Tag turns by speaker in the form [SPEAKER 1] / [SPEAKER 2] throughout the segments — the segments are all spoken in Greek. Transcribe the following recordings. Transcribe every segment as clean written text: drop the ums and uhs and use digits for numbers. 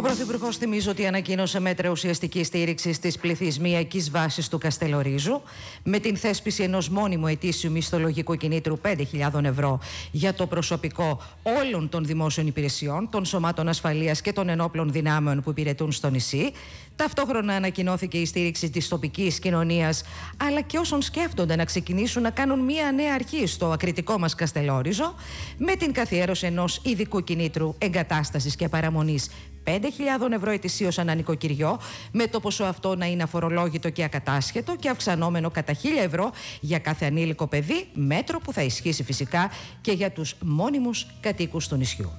[SPEAKER 1] Ο Πρωθυπουργός, θυμίζω, ότι ανακοίνωσε μέτρα ουσιαστικής στήριξης της πληθυσμιακής βάσης του Καστελορίζου, με την θέσπιση ενός μόνιμου ετήσιου μισθολογικού κινήτρου 5.000 ευρώ για το προσωπικό όλων των δημόσιων υπηρεσιών, των σωμάτων ασφαλείας και των ενόπλων δυνάμεων που υπηρετούν στο νησί. Ταυτόχρονα ανακοινώθηκε η στήριξη της τοπικής κοινωνίας, αλλά και όσων σκέφτονται να ξεκινήσουν να κάνουν μια νέα αρχή στο ακριτικό μας Καστελόριζο, με την καθιέρωση ενός ειδικού κινήτρου εγκατάστασης και παραμονής 5.000 ευρώ ετησίως ανά νοικοκυριό, με το ποσό αυτό να είναι αφορολόγητο και ακατάσχετο και αυξανόμενο κατά 1.000 ευρώ για κάθε ανήλικο παιδί, μέτρο που θα ισχύσει φυσικά και για τους μόνιμους κατοίκους του νησιού.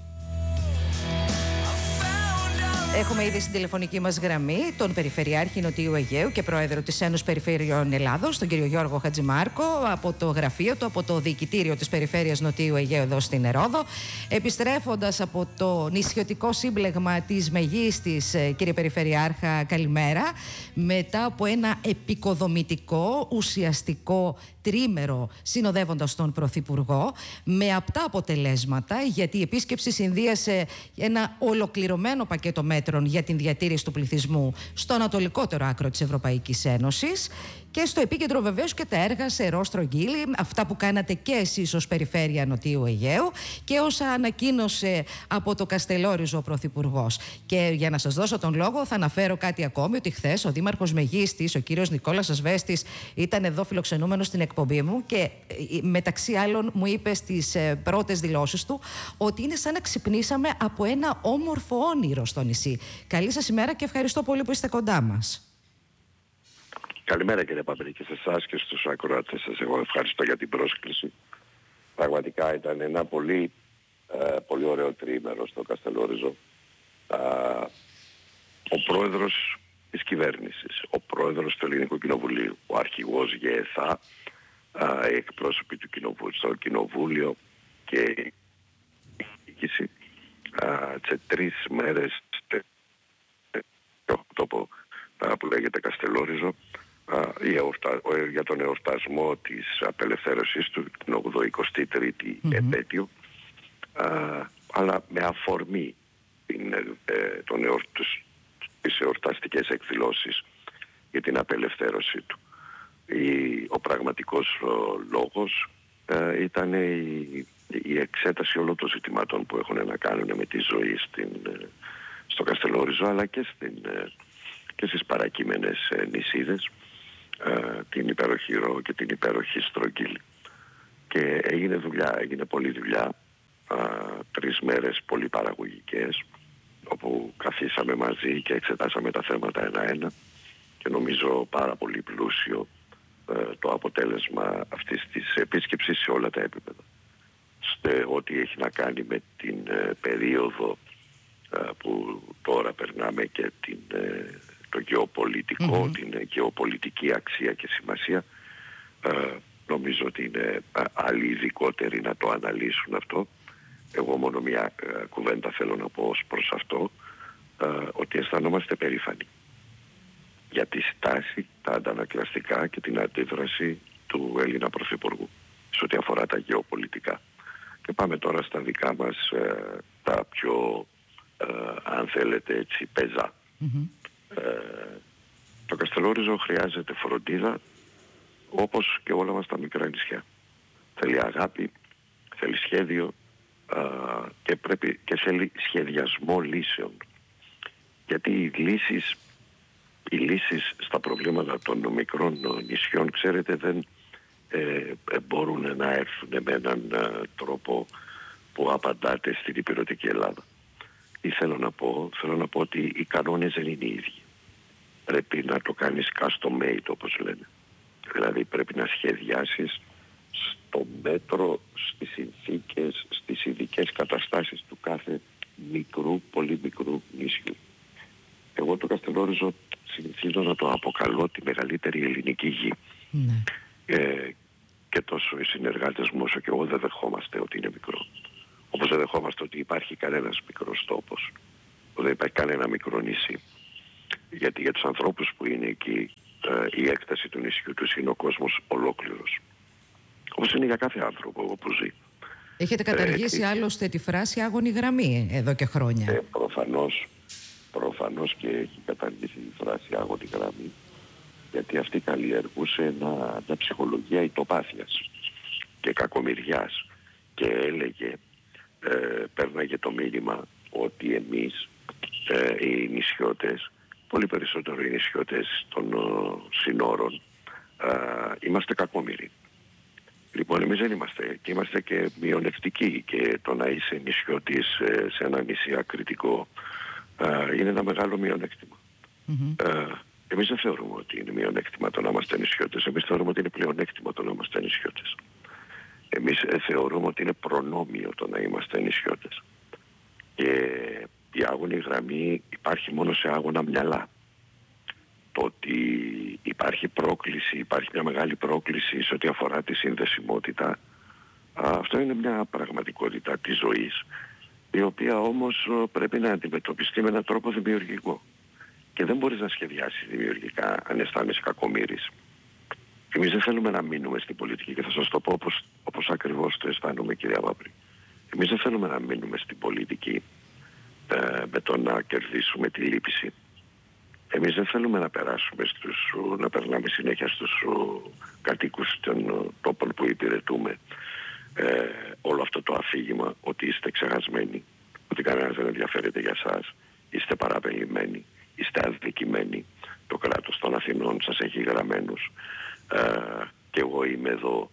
[SPEAKER 1] Έχουμε ήδη στην τηλεφωνική μας γραμμή τον Περιφερειάρχη Νοτιού Αιγαίου και Πρόεδρο της Ένωσης Περιφερειών Ελλάδος, τον κύριο Γιώργο Χατζημάρκο, από το γραφείο του, από το Διοικητήριο της Περιφέρειας Νοτιού Αιγαίου εδώ στην Ρόδο. Επιστρέφοντας από το νησιωτικό σύμπλεγμα της Μεγίστης, κύριε Περιφερειάρχα, καλημέρα. Μετά από ένα επικοδομητικό, ουσιαστικό τρίμερο συνοδεύοντας τον Πρωθυπουργό, με απτά αποτελέσματα, γιατί η επίσκεψη συνδύασε ένα ολοκληρωμένο πακέτο μέτρων για την διατήρηση του πληθυσμού στο ανατολικότερο άκρο της Ευρωπαϊκής Ένωσης και στο επίκεντρο βεβαίως και τα έργα σε Ρο-Στρογγύλη, αυτά που κάνατε και εσείς ως Περιφέρεια Νοτιού Αιγαίου και όσα ανακοίνωσε από το Καστελόριζο ο Πρωθυπουργός. Και για να σας δώσω τον λόγο θα αναφέρω κάτι ακόμη, ότι χθες ο Δήμαρχος Μεγίστης, ο κύριος Νικόλας Ασβέστης, ήταν εδώ φιλοξενούμενος στην εκπομπή μου και μεταξύ άλλων μου είπε στις πρώτες δηλώσεις του ότι είναι σαν να ξυπνήσαμε από ένα όμορφο όνειρο στο νησί. Καλή σας ημέρα και ευχαριστώ πολύ που είστε κοντά μας.
[SPEAKER 2] Καλημέρα κύριε Παπρή και σε εσάς και στους ακροατές σας. Εγώ ευχαριστώ για την πρόσκληση. Πραγματικά ήταν ένα πολύ ωραίο τριήμερο στο Καστελόριζο. Ο πρόεδρος της κυβέρνησης, ο πρόεδρος του Ελληνικού Κοινοβουλίου, ο αρχηγός ΓΕΘΑ, οι εκπρόσωποι του Κοινοβουλίου, στο Κοινοβούλιο και η διοίκηση σε 3 μέρες τόπο που λέγεται Καστελόριζο, για τον εορτασμό της απελευθέρωσής του, την 83η επέτειο, αλλά με αφορμή τις εορταστικές εκδηλώσεις για την απελευθέρωσή του. Ο πραγματικός λόγος ήταν η εξέταση όλων των ζητημάτων που έχουν να κάνουν με τη ζωή στο Καστελόριζο, αλλά και στις παρακείμενες νησίδες, την υπέροχη Ρο και την υπέροχη Στρογγύλη. Και έγινε πολλή δουλειά, 3 μέρες πολύ παραγωγικές, όπου καθίσαμε μαζί και εξετάσαμε τα θέματα ένα-ένα και νομίζω πάρα πολύ πλούσιο το αποτέλεσμα αυτής της επίσκεψης σε όλα τα επίπεδα. Ό,τι έχει να κάνει με την περίοδο που τώρα περνάμε και το γεωπολιτικό, την γεωπολιτική αξία και σημασία, νομίζω ότι είναι άλλοι ειδικότεροι να το αναλύσουν αυτό. Εγώ μόνο μια κουβέντα θέλω να πω ως προς αυτό, ότι αισθανόμαστε περήφανοι για τη στάση, τα αντανακλαστικά και την αντίδραση του Έλληνα Πρωθυπουργού σε ό,τι αφορά τα γεωπολιτικά. Και πάμε τώρα στα δικά μας τα πιο, αν θέλετε έτσι, πεζά. Το Καστελόριζο χρειάζεται φροντίδα, όπως και όλα μας τα μικρά νησιά. Θέλει αγάπη, θέλει σχέδιο και θέλει σχεδιασμό λύσεων. Γιατί οι λύσεις στα προβλήματα των μικρών νησιών, ξέρετε, δεν μπορούν να έρθουν με έναν τρόπο που απαντάται στην υπηρετική Ελλάδα. Τι θέλω να πω ότι οι κανόνες δεν είναι οι ίδιοι. Πρέπει να το κάνεις custom made, όπως λένε. Δηλαδή πρέπει να σχεδιάσεις στο μέτρο, στις συνθήκες, στις ειδικές καταστάσεις του κάθε μικρού, πολύ μικρού νησιού. Εγώ το Καστελόριζο συνηθίζω να το αποκαλώ τη μεγαλύτερη ελληνική γη. Και τόσο οι συνεργάτες μου όσο και εγώ δεν δεχόμαστε ότι είναι μικρό. Όπως δεν δεχόμαστε ότι υπάρχει κανένας μικρός τόπος, δεν υπάρχει κανένα μικρό νησί. Γιατί για τους ανθρώπους που είναι εκεί η έκταση του νησιού τους είναι ο κόσμος ολόκληρος. Όπως είναι για κάθε άνθρωπο όπου ζει.
[SPEAKER 1] Έχετε καταργήσει άλλωστε τη φράση άγωνη γραμμή εδώ και χρόνια.
[SPEAKER 2] Προφανώς. προφανώς και έχει καταργήσει η φράση άγωτη γραμμή, γιατί αυτή καλλιεργούσε μια ψυχολογία ητοπάθειας και κακομοιριάς και έλεγε, πέρναγε το μήνυμα ότι εμείς οι νησιώτες, πολύ περισσότερο οι νησιώτες των συνόρων, είμαστε κακόμοιροι. Λοιπόν, εμείς δεν είμαστε, και είμαστε και μειονεκτικοί, και το να είσαι νησιώτης σε ένα νησί ακριτικό είναι ένα μεγάλο μειονέκτημα. Εμείς δεν θεωρούμε ότι είναι μειονέκτημα το να είμαστε νησιώτες, εμείς θεωρούμε ότι είναι πλεονέκτημα το να είμαστε νησιώτες. Εμείς θεωρούμε ότι είναι προνόμιο το να είμαστε νησιώτες. Και η άγωνη γραμμή υπάρχει μόνο σε άγωνα μυαλά. Το ότι υπάρχει πρόκληση, υπάρχει μια μεγάλη πρόκληση σε ό,τι αφορά τη συνδεσιμότητα, αυτό είναι μια πραγματικότητα της ζωής, η οποία όμως πρέπει να αντιμετωπιστεί με έναν τρόπο δημιουργικό. Και δεν μπορείς να σχεδιάσεις δημιουργικά αν αισθάνεσαι κακομοίρης. Εμείς δεν θέλουμε να μείνουμε στην πολιτική, και θα σας το πω όπως ακριβώς το αισθάνομαι, κυρία Βάπρη. Εμείς δεν θέλουμε να μείνουμε στην πολιτική με το να κερδίσουμε τη λύπηση. Εμείς δεν θέλουμε να περνάμε συνέχεια στους κατοίκους των τόπων που υπηρετούμε όλο αυτό το αφήγημα ότι είστε ξεχασμένοι, ότι κανένας δεν ενδιαφέρεται για σας, είστε παραπελημένοι, είστε αδικημένοι, το κράτος των Αθηνών σας έχει γραμμένους και εγώ είμαι εδώ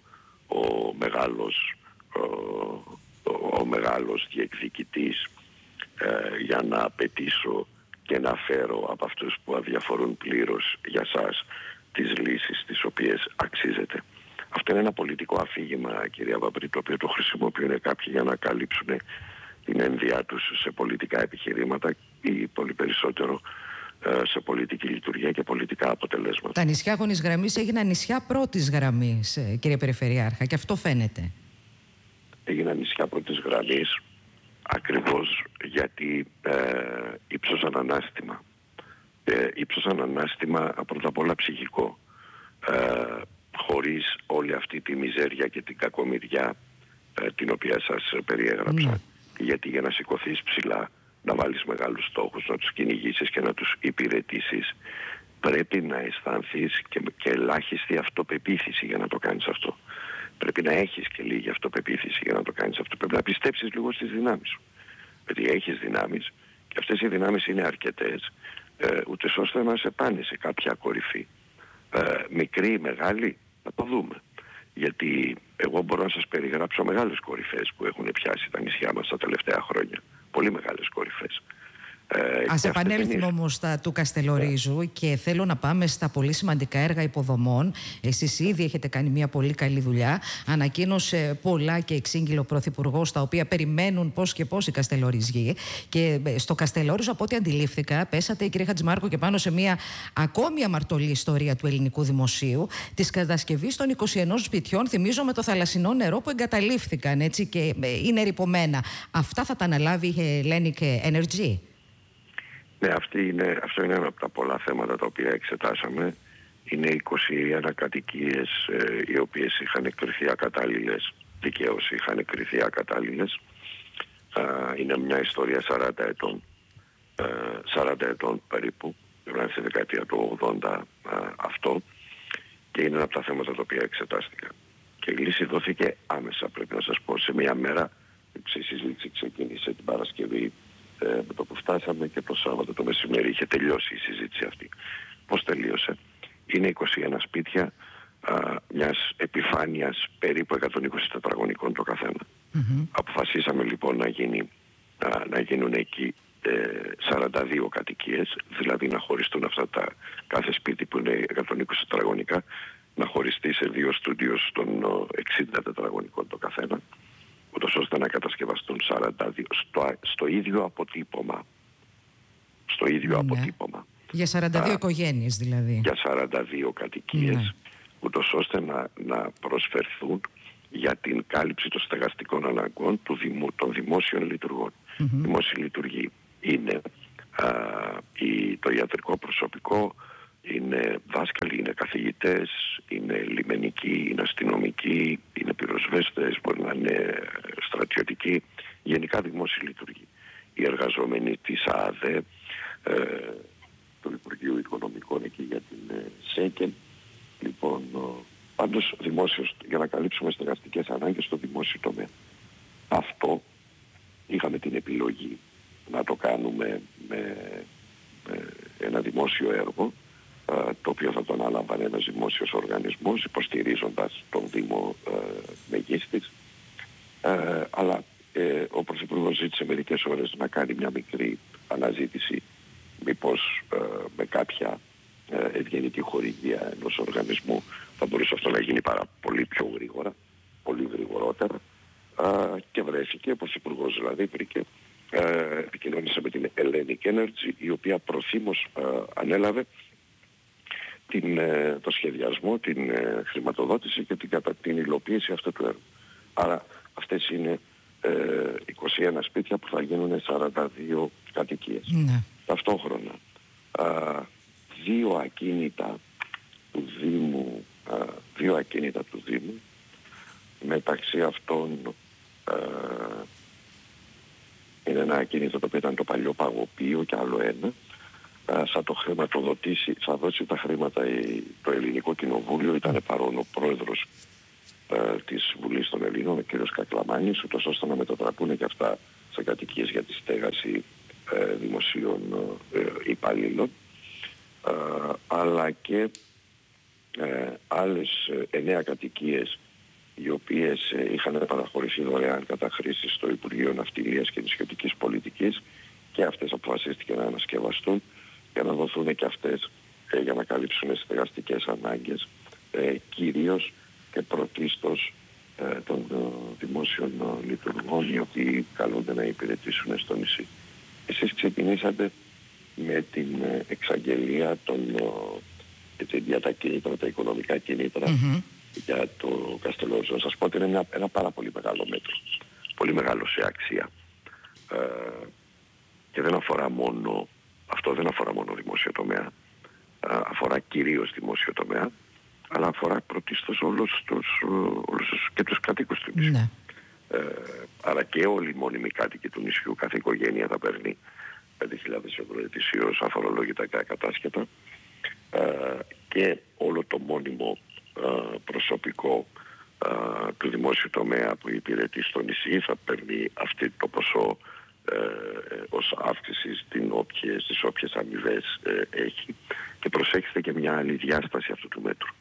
[SPEAKER 2] ο μεγάλος διεκδικητής για να απαιτήσω και να φέρω από αυτούς που αδιαφορούν πλήρως για σας τις λύσεις τις οποίες αξίζετε. Αυτό είναι ένα πολιτικό αφήγημα, κυρία Βαμπρή, το οποίο το χρησιμοποιούν κάποιοι για να καλύψουν την ένδυά τους σε πολιτικά επιχειρήματα ή πολύ περισσότερο σε πολιτική λειτουργία και πολιτικά αποτελέσματα.
[SPEAKER 1] Τα νησιά άγωνης γραμμής έγιναν νησιά πρώτης γραμμής, κύριε Περιφερειάρχα, και αυτό φαίνεται.
[SPEAKER 2] Έγιναν νησιά πρώτης γραμμής ακριβώς γιατί ύψωσαν ανάστημα. Ύψωσαν ανάστημα πρώτα απ' όλα ψυχικό. Χωρίς όλη αυτή τη μιζέρια και την κακομοιριά την οποία σας περιέγραψα. Γιατί για να σηκωθείς ψηλά, να βάλεις μεγάλους στόχους, να τους κυνηγήσεις και να τους υπηρετήσεις, πρέπει να αισθανθείς και ελάχιστη αυτοπεποίθηση για να το κάνεις αυτό. Πρέπει να έχεις και λίγη αυτοπεποίθηση για να το κάνεις αυτό. Πρέπει να πιστέψεις λίγο στις δυνάμεις σου. Γιατί έχεις δυνάμεις και αυτές οι δυνάμεις είναι αρκετές, ούτως ώστε να σε πάνε σε κάποια κορυφή. Μικρή ή μεγάλη, να το δούμε. Γιατί εγώ μπορώ να σας περιγράψω μεγάλες κορυφές που έχουν πιάσει τα νησιά μας τα τελευταία χρόνια. Πολύ μεγάλες κορυφές.
[SPEAKER 1] Ας επανέλθουμε όμως στα του Καστελορίζου και θέλω να πάμε στα πολύ σημαντικά έργα υποδομών. Εσείς ήδη έχετε κάνει μια πολύ καλή δουλειά. Ανακοίνωσε πολλά και εξήγηλε ο Πρωθυπουργός, τα οποία περιμένουν πώς και πώς οι Καστελοριζιοί. Και στο Καστελόριζο, από ό,τι αντιλήφθηκα, πέσατε, κύριε Χατζημάρκο, και πάνω σε μια ακόμη αμαρτωλή ιστορία του ελληνικού δημοσίου, της κατασκευής των 21 σπιτιών, θυμίζω, με το θαλασσινό νερό που εγκαταλείφθηκαν, έτσι, και είναι ρυπωμένα. Αυτά θα τα αναλάβει η Hellenic Energy?
[SPEAKER 2] Ναι, αυτό είναι ένα από τα πολλά θέματα τα οποία εξετάσαμε. Είναι 21 κατοικίες οι οποίες είχαν κριθεί ακατάλληλες, δικαίως είχαν κριθεί ακατάλληλες. Είναι μια ιστορία 40 ετών, 40 ετών περίπου, δηλαδή στη δεκαετία του 80 αυτό, και είναι ένα από τα θέματα τα οποία εξετάστηκαν. Και η λύση δόθηκε άμεσα, πρέπει να σας πω, σε μια μέρα. Η συζήτηση ξεκίνησε την Παρασκευή. Με το που φτάσαμε και το Σάββατο το μεσημέρι είχε τελειώσει η συζήτηση αυτή. Πώς τελείωσε? Είναι 21 σπίτια μιας επιφάνειας περίπου 120 τετραγωνικών το καθένα. Αποφασίσαμε λοιπόν να γίνουν εκεί 42 κατοικίες, δηλαδή να χωριστούν αυτά κάθε σπίτι που είναι 120 τετραγωνικά να χωριστεί σε δύο στούντιος των 60 τετραγωνικών το καθένα, ούτως ώστε να κατασκευαστούν 42 στο ίδιο αποτύπωμα. Στο ίδιο αποτύπωμα.
[SPEAKER 1] Για 42 οικογένειες δηλαδή.
[SPEAKER 2] Για 42 κατοικίες, ούτως ώστε να προσφερθούν για την κάλυψη των στεγαστικών αναγκών των δημόσιων λειτουργών. Δημόσιοι λειτουργοί είναι το ιατρικό προσωπικό, είναι δάσκαλοι, είναι καθηγητές, είναι λιμενικοί, είναι αστυνομικοί, είναι πυροσβέστες, μπορεί να είναι στρατιωτικοί, γενικά δημόσιοι λειτουργοί. Οι εργαζόμενοι της ΑΔΕ, του Υπουργείου Οικονομικών εκεί για την ΣΕΚΕ. Λοιπόν, πάντως δημόσιος, για να καλύψουμε στεγαστικές ανάγκες στο δημόσιο τομέα. Αυτό είχαμε την επιλογή να το κάνουμε με ένα δημόσιο έργο, το οποίο θα τον αναλάμβανε ένας δημόσιος οργανισμός υποστηρίζοντας τον Δήμο Μεγίστης, αλλά ο Πρωθυπουργός ζήτησε μερικές ώρες να κάνει μια μικρή αναζήτηση μήπως με κάποια ευγενική χορηγία ενός οργανισμού θα μπορούσε αυτό να γίνει πολύ πιο γρήγορα, πολύ γρηγορότερα, και βρέθηκε, ο Πρωθυπουργός δηλαδή βρήκε, επικοινωνήσε με την Hellenic Energy, η οποία προθήμως ανέλαβε το σχεδιασμό, την χρηματοδότηση και την υλοποίηση αυτού του έργου. Άρα αυτές είναι 21 σπίτια που θα γίνουν 42 κατοικίες.
[SPEAKER 1] Ναι.
[SPEAKER 2] Ταυτόχρονα δύο ακίνητα του Δήμου, μεταξύ αυτών είναι ένα ακίνητο το οποίο ήταν το παλιό παγωπείο και άλλο ένα, θα το χρηματοδοτήσει, θα δώσει τα χρήματα το Ελληνικό Κοινοβούλιο. Ήταν παρόν ο πρόεδρος της Βουλής των Ελλήνων, ο κ. Κακλαμάνης, ούτως ώστε να μετατραπούν και αυτά σε κατοικίες για τη στέγαση δημοσίων υπαλλήλων, αλλά και άλλες 9 κατοικίες οι οποίες είχαν παραχωρηθεί δωρεάν κατά χρήση στο Υπουργείο Ναυτιλίας και Νησιωτικής Πολιτικής, και αυτές αποφασίστηκε να ανασκευαστούν για να δοθούν και αυτές για να καλύψουν στεγαστικές ανάγκες, κυρίως και πρωτίστως των δημόσιων λειτουργών, οι οποίοι καλούνται να υπηρετήσουν στο νησί. Εσείς ξεκινήσατε με την εξαγγελία για τα κίνητρα, τα οικονομικά κίνητρα για το Καστελόριζο. Να σας πω ότι είναι ένα πάρα πολύ μεγάλο μέτρο, πολύ μεγάλο σε αξία, και δεν αφορά μόνο δημόσιο τομέα, αφορά κυρίως δημόσιο τομέα, αλλά αφορά πρωτίστως όλους και τους κατοίκους του νησιού.
[SPEAKER 1] Ναι.
[SPEAKER 2] Άρα και όλοι οι μόνιμοι κάτοικοι του νησιού, κάθε οικογένεια θα παίρνει 5.000 ευρώ ετησίως αφορολόγητα και ακατάσχετα, και όλο το μόνιμο προσωπικό του δημόσιου τομέα που υπηρετεί στο νησί θα παίρνει αυτή το ποσό ως αύξηση στις όποιες αμοιβές έχει. Και προσέξτε και μια άλλη διάσταση αυτού του μέτρου.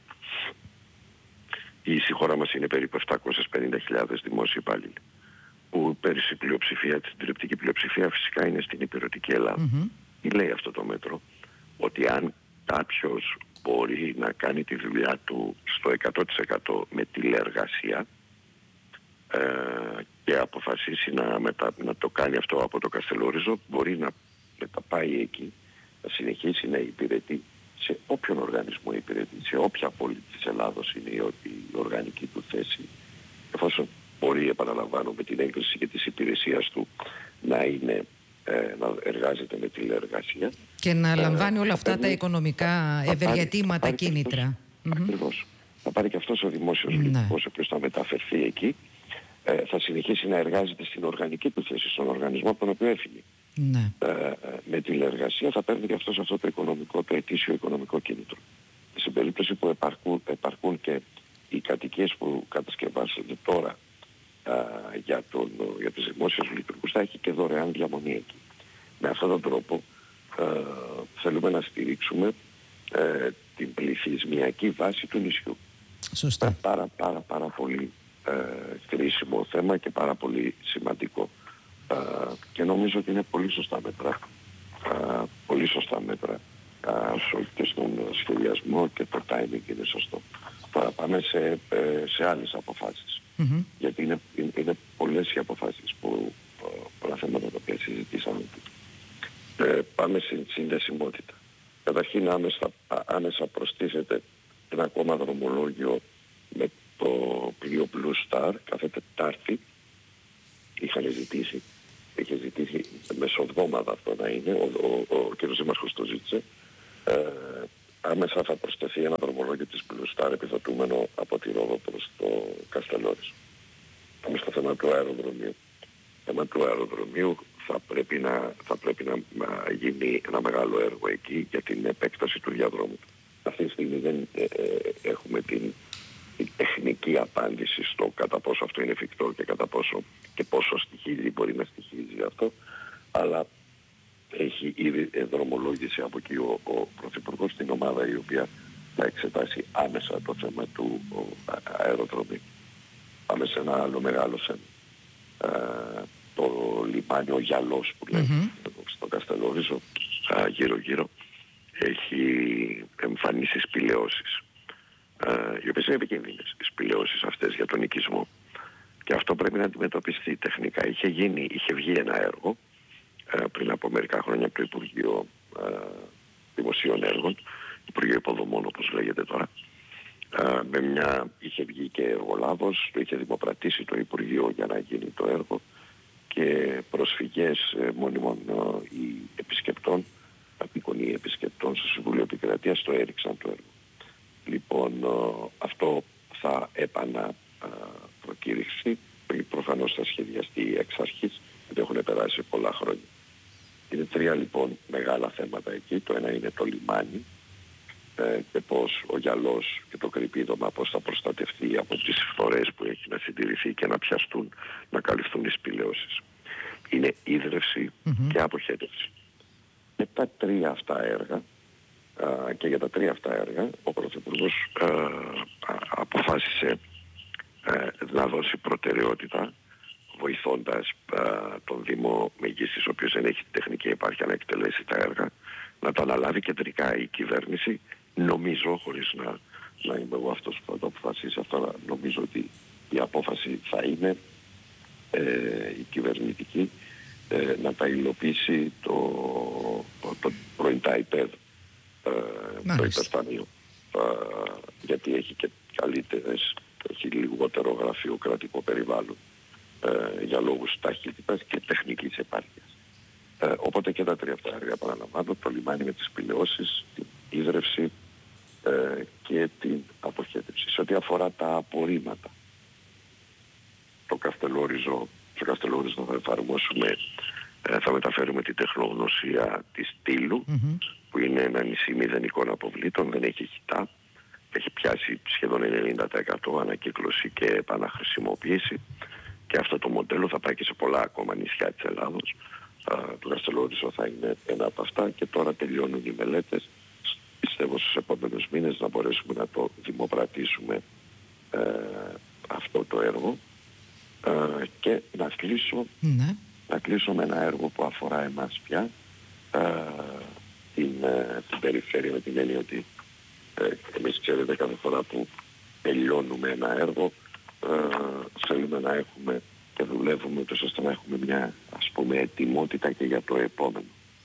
[SPEAKER 2] Η χώρα μας είναι περίπου 750.000 δημόσιοι υπάλληλοι, που πέρυσι πλειοψηφία, την τριπτική πλειοψηφία φυσικά είναι στην υπηρετική Ελλάδα. Τι λέει αυτό το μέτρο? Ότι αν κάποιος μπορεί να κάνει τη δουλειά του στο 100% με τηλεεργασία και αποφασίσει να το κάνει αυτό από το Καστελόριζο, μπορεί να πάει εκεί, να συνεχίσει να υπηρετεί σε όποιον οργανισμό υπηρετεί, σε όποια πόλη της Ελλάδος είναι η οργανική του θέση, εφόσον μπορεί, επαναλαμβάνω, με την έγκριση και της υπηρεσίας του να εργάζεται με τηλεεργασία. Και
[SPEAKER 1] να λαμβάνει όλα αυτά τα οικονομικά ευεργετήματα, κίνητρα.
[SPEAKER 2] Ακριβώς. Θα πάρει και αυτός ο δημόσιος λειτουργός, ο οποίος θα μεταφερθεί εκεί, θα συνεχίσει να εργάζεται στην οργανική του θέση, στον οργανισμό από τον οποίο έφυγε.
[SPEAKER 1] Ναι.
[SPEAKER 2] Με τηλεεργασία θα παίρνει και αυτός αυτό το ετήσιο οικονομικό κίνητρο. Στην περίπτωση που επαρκούν και οι κατοικίες που κατασκευάζονται τώρα για τους δημόσιους λειτουργούς, θα έχει και δωρεάν διαμονή εκεί. Με αυτόν τον τρόπο θέλουμε να στηρίξουμε την πληθυσμιακή βάση του νησιού.
[SPEAKER 1] Σωστά.
[SPEAKER 2] Πάρα πολύ κρίσιμο θέμα και πάρα πολύ σημαντικό. Και νομίζω ότι είναι πολύ σωστά μέτρα. Πολύ σωστά μέτρα και στον σχεδιασμό, και το timing είναι σωστό. Τώρα πάμε σε άλλες αποφάσεις. Γιατί είναι πολλές οι αποφάσεις πολλά θέματα τα οποία συζητήσαμε. Πάμε στην συνδεσιμότητα. Καταρχήν άμεσα προστίθεται ένα ακόμα δρομολόγιο με το πλοίο Blue Star. Κάθε Τετάρτη είχε ζητήσει μεσοβδόμαδα αυτό να είναι, ο κ. Δήμαρχος το ζήτησε. Άμεσα θα προσθεθεί ένα δρομολόγιο της Blue Star επιδοτούμενο από τη Ρόδο προς το Καστελόριζο. Πάμε στο θέμα του αεροδρομίου. Το θέμα του αεροδρομίου θα πρέπει να γίνει ένα μεγάλο έργο εκεί για την επέκταση του διαδρόμου. Αυτή τη στιγμή δεν έχουμε την τεχνική απάντηση στο κατά πόσο αυτό είναι εφικτό και κατά πόσο και πόσο στοιχίζει, μπορεί να στοιχίζει αυτό, αλλά έχει ήδη δρομολόγηση από εκεί ο Πρωθυπουργός στην ομάδα η οποία θα εξετάσει άμεσα το θέμα του αεροδρομίου. Πάμε σε ένα άλλο μεγάλο θέμα. Το λιμάνι ο Γιαλός που λέμε στο Καστελόριζο, γύρω-γύρω, έχει εμφανίσει σπηλαιώσεις, οι οποίες είναι επικίνδυνες, οι σπηλαιώσεις αυτές για τον οικισμό. Και αυτό πρέπει να αντιμετωπιστεί τεχνικά. Είχε βγει ένα έργο πριν από μερικά χρόνια από το Υπουργείο Δημοσίων Έργων, Υπουργείο Υποδομών όπως λέγεται τώρα, είχε βγει και εργολάβος, το είχε δημοπρατήσει το Υπουργείο για να γίνει το έργο και προσφυγές μόνιμων επισκεπτών, απεικονίοι επισκεπτών στο Συμβούλιο Επικρατείας το έριξαν το έργο. Λοιπόν, αυτό θα επαναπροκήρυξει, προφανώς θα σχεδιαστεί εξ αρχής, γιατί έχουν περάσει πολλά χρόνια. Είναι τρία λοιπόν μεγάλα θέματα εκεί. Το ένα είναι το λιμάνι και πώς ο Γιαλός και το κρυπίδωμα πώς θα προστατευτεί από τις φθορές που έχει να συντηρηθεί και να πιαστούν, να καλυφθούν οι σπηλαιώσεις. Είναι ίδρυυση και αποχέτευση. Με τα τρία αυτά έργα και για τα τρία αυτά έργα ο Πρωθυπουργός αποφάσισε να δώσει προτεραιότητα βοηθώντας τον Δήμο Μεγίστης, ο οποίος δεν έχει τεχνική επάρκεια να εκτελέσει τα έργα, να το αναλάβει κεντρικά η κυβέρνηση. Νομίζω, χωρίς να είμαι εγώ αυτός που θα το αποφασίσει αυτό, νομίζω ότι η απόφαση θα είναι η κυβερνητική να τα υλοποιήσει το πρώην ΤΑΙΠΕΔ, το υπερταμείο, γιατί έχει και καλύτερες, έχει λιγότερο γραφειοκρατικό περιβάλλον για λόγους ταχύτητας και τεχνικής επάρκειας. Οπότε και τα τρία αυτά έργα, επαναλαμβάνω, το λιμάνι με τις σπηλαιώσεις, την ίδρυυση και την αποχέτευση. Σε ό,τι αφορά τα απορρίμματα, στο Καστελόριζο θα εφαρμόσουμε, θα μεταφέρουμε την τεχνογνωσία της Τύλου, που είναι ένα νησί μηδενικών αποβλήτων, δεν έχει χιτά, έχει πιάσει σχεδόν 90% ανακύκλωση και επαναχρησιμοποίηση, και αυτό το μοντέλο θα πάει και σε πολλά ακόμα νησιά της Ελλάδος. Το Καστελόριζο θα είναι ένα από αυτά και τώρα τελειώνουν οι μελέτες. Πιστεύω στους επόμενους μήνες να μπορέσουμε να το δημοπρατήσουμε αυτό το έργο και να κλείσω με ένα έργο που αφορά εμάς πια, την περιφέρεια, με την έννοια ότι εμείς ξέρετε κάθε φορά που τελειώνουμε ένα έργο θέλουμε να έχουμε και δουλεύουμε τόσο ώστε να έχουμε μια, ας πούμε, ετοιμότητα και για το επόμενο.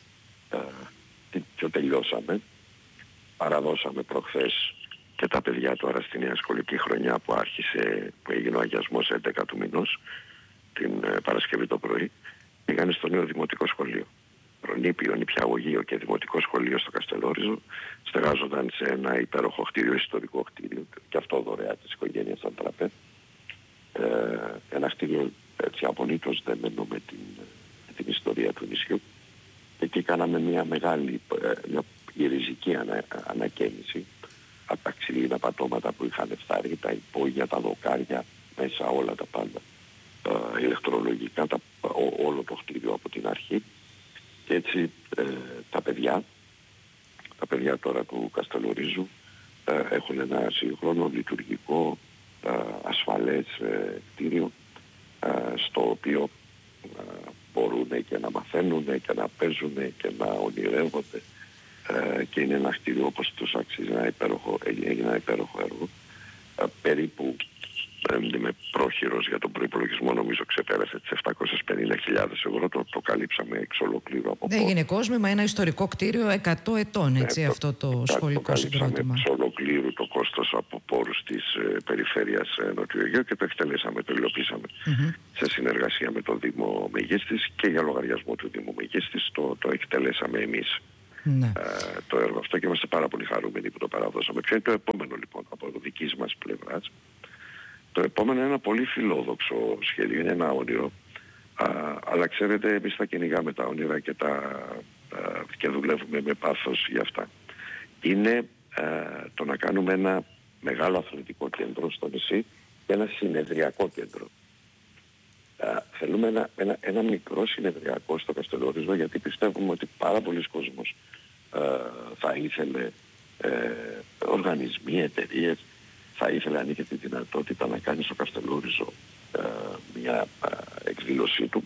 [SPEAKER 2] Και τελειώσαμε, παραδώσαμε προχθές και τα παιδιά τώρα στη νέα σχολική χρονιά που άρχισε, που έγινε ο αγιασμός 11 του μηνός, την Παρασκευή το πρωί, πήγανε στο νέο δημοτικό σχολείο. Προνήπιο, νηπιαγωγείο και δημοτικό σχολείο στο Καστελόριζο, στεγάζονταν σε ένα υπέροχο κτίριο, ιστορικό κτίριο, και αυτό δωρεά της οικογένειας Αντραπέ. Ένα κτίριο έτσι απολύτως δεμένο με την ιστορία του νησιού. Εκεί κάναμε μια μεγάλη ριζική ανακαίνιση από τα ξυλίνα πατώματα που είχαν φθάρει, τα υπόγεια, τα δοκάρια, μέσα όλα τα πάντα, ηλεκτρολογικά, όλο το κτίριο από την αρχή. Και έτσι τα παιδιά τώρα του Καστελορίζου έχουν ένα σύγχρονο λειτουργικό ασφαλές κτίριο, στο οποίο μπορούν και να μαθαίνουν και να παίζουν και να ονειρεύονται, και είναι ένα κτίριο όπως τους αξίζει, ένα υπέροχο έργο. Περίπου, είμαι πρόχειρος για τον προϋπολογισμό, νομίζω ξεπέρασε τις 750.000 ευρώ, το καλύψαμε εξ ολοκλήρου από πόρους.
[SPEAKER 1] Έγινε κόσμημα, ένα ιστορικό κτίριο 100 ετών, έτσι, αυτό το σχολικό συγκρότημα.
[SPEAKER 2] Εξ ολοκλήρου το κόστος από πόρους της περιφέρειας Νοτιού Αιγαίου και το εκτελέσαμε, το υλοποιήσαμε σε συνεργασία με τον Δήμο Μεγίστης και για λογαριασμό του Δήμου Μεγίστης το εκτελέσαμε εμείς. Το έργο αυτό και είμαστε πάρα πολύ χαρούμενοι που το παραδώσαμε. Ποιο είναι το επόμενο λοιπόν από δικής μας πλευράς? Το επόμενο είναι ένα πολύ φιλόδοξο σχέδιο, είναι ένα όνειρο Αλλά ξέρετε, εμείς τα κυνηγάμε τα όνειρα και δουλεύουμε με πάθος για αυτά. Είναι το να κάνουμε ένα μεγάλο αθλητικό κέντρο στο νησί και ένα συνεδριακό κέντρο. Θέλουμε ένα μικρό συνεδριακό στο Καστελόριζο, γιατί πιστεύουμε ότι πάρα πολλοί κόσμος θα ήθελε, οργανισμοί, εταιρείες, θα ήθελε, αν είχε τη δυνατότητα, να κάνει στο Καστελόριζο μια εκδήλωσή του.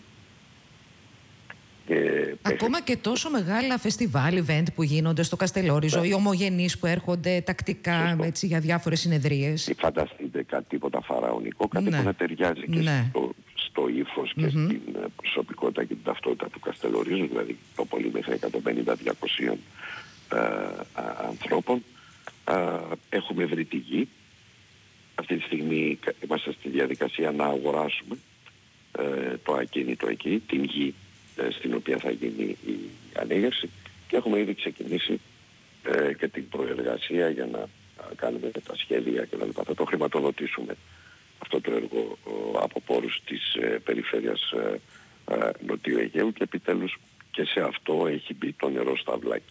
[SPEAKER 1] Ακόμα και τόσο μεγάλα φεστιβάλ, event που γίνονται στο Καστελόριζο, οι ομογενείς που έρχονται τακτικά έτσι, για διάφορες συνεδρίες.
[SPEAKER 2] Φανταστείτε κάτι τίποτα φαραωνικό, κάτι που να ταιριάζει και στο ύφος και στην προσωπικότητα και την ταυτότητα του Καστελορίζου, δηλαδή το πολύ μέχρι 150-200 ανθρώπων. Έχουμε βρει τη γη. Αυτή τη στιγμή είμαστε στη διαδικασία να αγοράσουμε το ακίνητο εκεί, την γη στην οποία θα γίνει η ανέγερση, και έχουμε ήδη ξεκινήσει και την προεργασία για να κάνουμε τα σχέδια και θα το χρηματοδοτήσουμε αυτό το έργο από πόρους της περιφέρειας Νοτιού Αιγαίου, και επιτέλους και σε αυτό έχει μπει το νερό στα αυλάκια.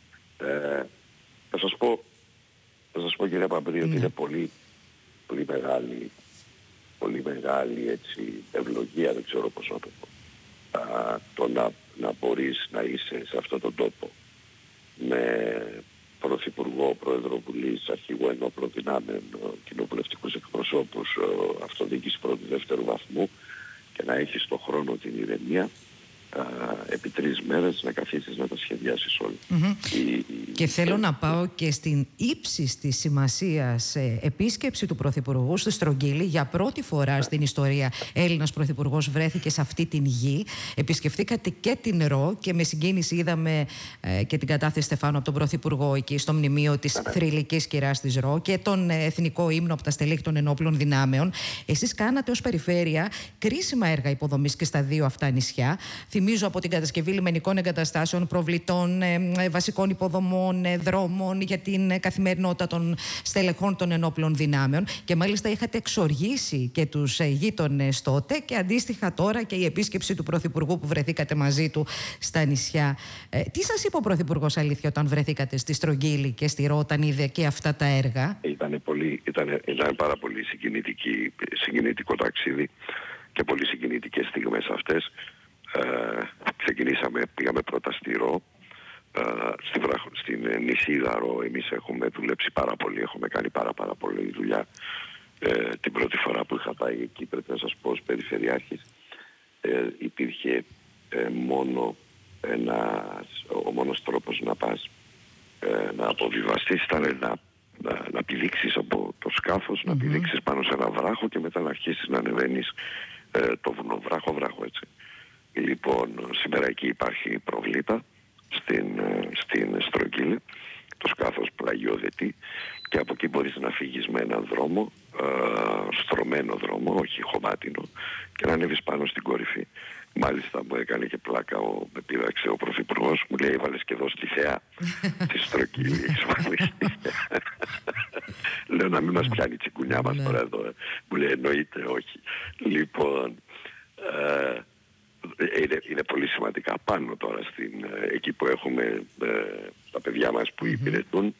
[SPEAKER 2] Θα σας πω κύριε Παμπρή, ότι είναι πολύ μεγάλη έτσι, ευλογία, δεν ξέρω πώς να το πω, το να μπορείς να είσαι σε αυτόν τον τόπο με Πρωθυπουργό, Πρόεδρο Βουλής, Αρχηγό Ενόπλων Δυνάμεων, κοινοβουλευτικούς εκπροσώπους, αυτοδιοίκηση πρώτου δεύτερου βαθμού, και να έχεις τον χρόνο, την ηρεμία, επί 3 μέρες να καθίσεις να τα σχεδιάσεις όλα.
[SPEAKER 1] Και θέλω να πάω και στην ύψιστη σημασίας επίσκεψη του Πρωθυπουργού στη Στρογγύλη. Για πρώτη φορά στην ιστορία Έλληνας Πρωθυπουργός βρέθηκε σε αυτή την γη. Επισκεφτήκατε και την ΡΟ και με συγκίνηση είδαμε και την κατάθεση Στεφάνου από τον Πρωθυπουργό εκεί στο μνημείο της θρυλικής κυράς της ΡΟ και τον εθνικό ύμνο από τα στελέχη των ενόπλων δυνάμεων. Εσείς κάνατε ως περιφέρεια κρίσιμα έργα υποδομής και στα 2 αυτά νησιά. Θυμίζω από την κατασκευή λιμενικών εγκαταστάσεων, προβλητών, βασικών υποδομών, δρόμων για την καθημερινότητα των στελεχών των ενόπλων δυνάμεων, και μάλιστα είχατε εξοργήσει και τους γείτονες τότε, και αντίστοιχα τώρα και η επίσκεψη του Πρωθυπουργού που βρεθήκατε μαζί του στα νησιά. Τι σας είπε ο Πρωθυπουργός, αλήθεια, όταν βρεθήκατε στη Στρογγύλη και στη ΡΟ, όταν είδε και αυτά τα έργα?
[SPEAKER 2] Ήταν πάρα πολύ συγκινητικό ταξίδι και πολύ συγκινητικές στιγμές αυτές. Πήγαμε πρώτα στη ΡΟ, στην νησίδα ΡΟ. Εμείς έχουμε δουλέψει πάρα πολύ, έχουμε κάνει πάρα πολύ δουλειά. Την πρώτη φορά που είχα πάει εκεί, πρέπει να σας πω, ως περιφερειάρχης, υπήρχε ο μόνος τρόπος να πας να αποβιβαστείς ήταν να πηδήξεις από το σκάφος, να πηδήξεις πάνω σε ένα βράχο και μετά να αρχίσεις να ανεβαίνεις το βουνό, βράχο έτσι. Λοιπόν, σήμερα εκεί υπάρχει προβλήτα στην Στρογγύλη, το σκάφος πλαγιοδετεί, και από εκεί μπορείς να φύγεις με έναν δρόμο, στρωμένο δρόμο, όχι χωμάτινο, και να ανέβεις πάνω στην κορυφή. Μάλιστα μου έκανε και πλάκα, με πείραξε ο Πρωθυπουργός, μου λέει, έβαλες και εδώ στη θεά τη Στρογγύλη. Λέω, να μην μας πιάνει η τσιγκουνιά μας τώρα εδώ. Μου λέει, εννοείται όχι. Λοιπόν, είναι πολύ σημαντικά πάνω τώρα εκεί που έχουμε τα παιδιά μας που υπηρετούν,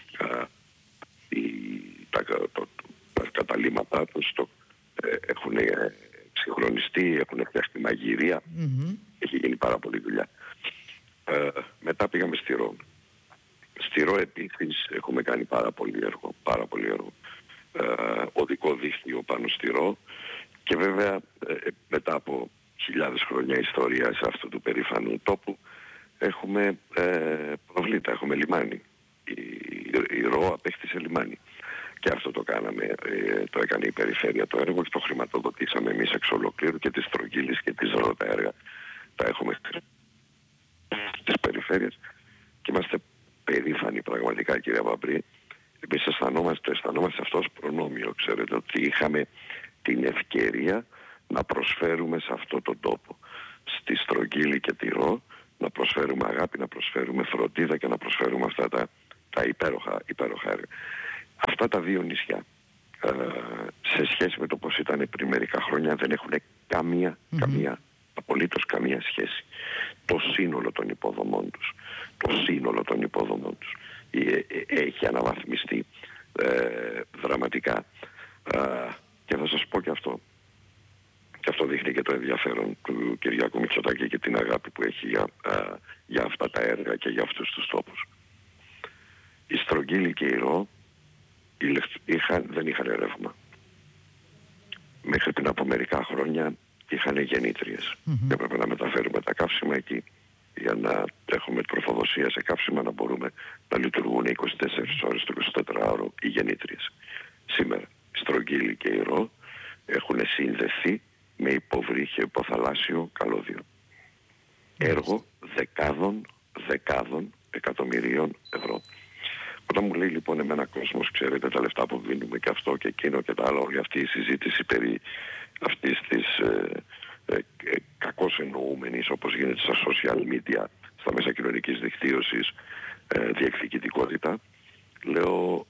[SPEAKER 2] τα καταλήμματά τους έχουν συγχρονιστεί, έχουν φτιάξει μαγειρία, έχει γίνει πάρα πολύ δουλειά. Μετά πήγαμε στη ΡΟ. Στη ΡΟ επίσης έχουμε κάνει πάρα πολύ έργο. Οδικό δίκτυο πάνω στη ΡΟ, και βέβαια μετά από χιλιάδες χρόνια ιστορία σε αυτού του περήφανου τόπου έχουμε προβλήτα, έχουμε λιμάνι. Η ΡΟ απέκτησε λιμάνι. Και αυτό το κάναμε, το έκανε η περιφέρεια το έργο και το χρηματοδοτήσαμε εμείς εξ ολοκλήρου, και της Στρογγύλης και της ΡΟ τα έργα τα έχουμε της περιφέρειας, και είμαστε περήφανοι πραγματικά, κύριε Παμπρή. Εμείς αισθανόμαστε αυτό ως προνόμιο. Ξέρετε ότι είχαμε την ευκαιρία να προσφέρουμε σε αυτό τον τόπο, στη Στρογγύλη και τη ΡΟ, να προσφέρουμε αγάπη, να προσφέρουμε φροντίδα και να προσφέρουμε αυτά τα υπέροχα έργα. Αυτά τα 2 νησιά, σε σχέση με το πώς ήταν πριν μερικά χρόνια, δεν έχουν καμία Απολύτως καμία σχέση. Το σύνολο των υποδομών τους έχει αναβαθμιστεί δραματικά. Και θα σας πω και αυτό. Και αυτό δείχνει και το ενδιαφέρον του Κυριάκου Μητσοτάκη και την αγάπη που έχει για αυτά τα έργα και για αυτούς τους τόπους. Η Στρογγύλη και η Ρο δεν είχαν ρεύμα. Μέχρι πριν από μερικά χρόνια είχαν γεννήτριες. Και έπρεπε να μεταφέρουμε τα καύσιμα εκεί για να έχουμε τροφοδοσία σε καύσιμα, να μπορούμε να λειτουργούν 24 ώρες το 24ωρο οι γεννήτριες. Σήμερα η Στρογγύλη και η Ρο έχουν συνδεθεί με υποβρύχιο υποθαλάσσιο καλώδιο. Έργο δεκάδων εκατομμυρίων ευρώ. Όταν μου λέει λοιπόν εμένα κόσμος, ξέρετε τα λεφτά που δίνουμε και αυτό και εκείνο και τα άλλο, όλη αυτή η συζήτηση περί αυτής της κακώς εννοούμενης, όπως γίνεται στα social media, στα μέσα κοινωνικής δικτύωσης, διεκδικητικότητα, λέω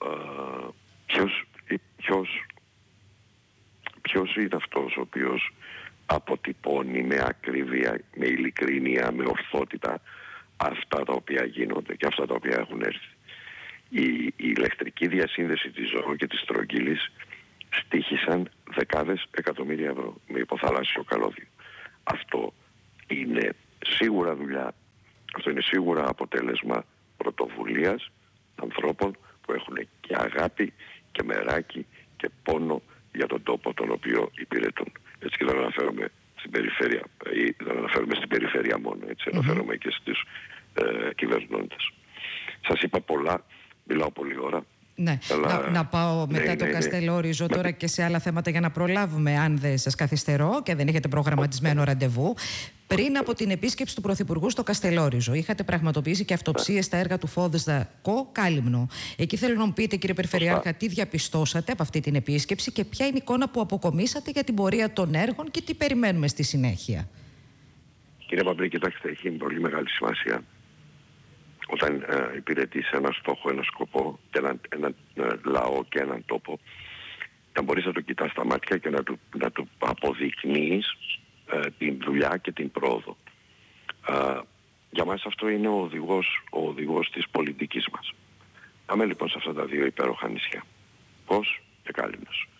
[SPEAKER 2] ποιος είναι αυτός ο οποίος αποτυπώνει με ακρίβεια, με ειλικρίνεια, με ορθότητα αυτά τα οποία γίνονται και αυτά τα οποία έχουν έρθει. Η ηλεκτρική διασύνδεση της Ρο και της Στρογγύλης στοίχησαν δεκάδες εκατομμύρια ευρώ με υποθαλάσσιο καλώδιο. Αυτό είναι σίγουρα δουλειά, αυτό είναι σίγουρα αποτέλεσμα πρωτοβουλίας ανθρώπων που έχουν και αγάπη και μεράκι και πόνο για τον τόπο τον οποίο υπηρετούν. Έτσι και δεν αναφέρομαι στην περιφέρεια, ή δεν αναφέρομαι στην περιφέρεια μόνο, έτσι αναφέρομαι και στις κυβερνώντες. Σας είπα πολλά, μιλάω πολλή ώρα.
[SPEAKER 1] Ναι, αλλά... να πάω μετά το Καστελόριζο τώρα και σε άλλα θέματα για να προλάβουμε, αν δεν σας καθυστερώ και δεν έχετε προγραμματισμένο ραντεβού. Πριν από την επίσκεψη του Πρωθυπουργού στο Καστελόριζο, είχατε πραγματοποιήσει και αυτοψίες στα έργα του Φόδσδα Κάλυμνο. Εκεί θέλω να μου πείτε, κύριε Περιφερειάρχα, τι διαπιστώσατε από αυτή την επίσκεψη και ποια είναι η εικόνα που αποκομίσατε για την πορεία των έργων και τι περιμένουμε στη συνέχεια.
[SPEAKER 2] Κύριε Παμπρή, κοιτάξτε, έχει πολύ μεγάλη σημασία όταν υπηρετείς ένα στόχο, ένα σκοπό και έναν λαό και έναν τόπο, να μπορείς να το κοιτάς στα μάτια και να του αποδεικνύεις την δουλειά και την πρόοδο. Για μας αυτό είναι ο οδηγός της πολιτικής μας. Πάμε λοιπόν σε αυτά τα δύο υπέροχα νησιά. Κος και Κάλυμνος.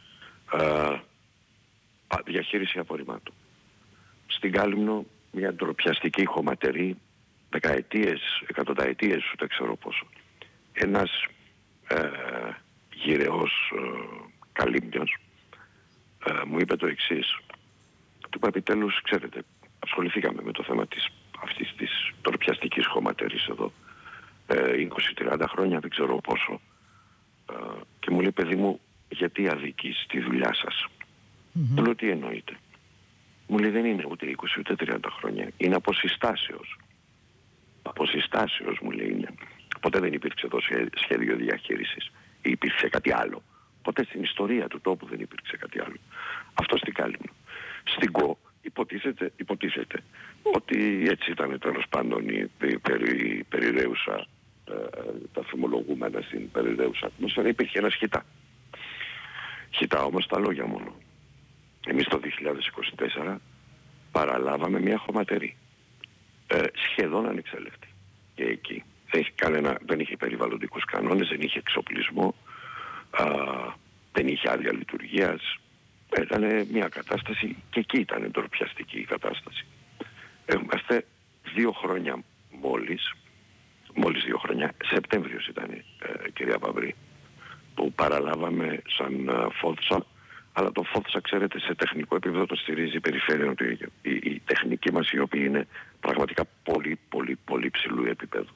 [SPEAKER 2] Διαχείριση απορριμμάτων. Στην Κάλυμνο μια ντροπιαστική χωματερή, δεκαετίες, εκατονταετίες, ούτε ξέρω πόσο. Ένας γυρεός καλύμνιος μου είπε το εξής. Του είπα, επιτέλους, ξέρετε, ασχοληθήκαμε με το θέμα αυτής της ντροπιαστικής χωματερής εδώ 20-30 χρόνια, δεν ξέρω πόσο, και μου λέει, παιδί μου, γιατί αδικείς τη δουλειά σας? Του λέω, τι εννοείτε? Μου λέει, δεν είναι ούτε 20 ούτε 30 χρόνια, είναι αποσυστάσεως. Αποσυστάσεως, μου λέει, είναι. Ποτέ δεν υπήρξε εδώ σχέδιο διαχείρισης ή υπήρξε κάτι άλλο. Ποτέ στην ιστορία του τόπου δεν υπήρξε κάτι άλλο. Αυτό στην Κάλυμνο. Στην ΚΟ υποτίθεται ότι έτσι ήταν τέλος πάντων η περιραίουσα, τα φημολογούμενα στην περιραίουσα ατμόσφαιρα, υπήρχε ένας χιτά. Χιτά όμως τα λόγια μόνο. Εμείς το 2024 παραλάβαμε μια χωματερή. Σχεδόν ανεξέλεκτη. Και εκεί δεν είχε περιβαλλοντικούς κανόνες, δεν είχε εξοπλισμό, δεν είχε άδεια λειτουργίας. Ήταν μια κατάσταση και εκεί ήταν ντροπιαστική η κατάσταση. Είμαστε 2 χρόνια μόλις 2 χρόνια, Σεπτέμβριος ήταν, κυρία Παμπρή, που παραλάβαμε σαν Φόδσα, αλλά το Φόδσα, ξέρετε, σε τεχνικό επίπεδο το στηρίζει η περιφέρεια, η τεχνική μας, η οποία είναι πραγματικά πολύ ψηλού επίπεδου.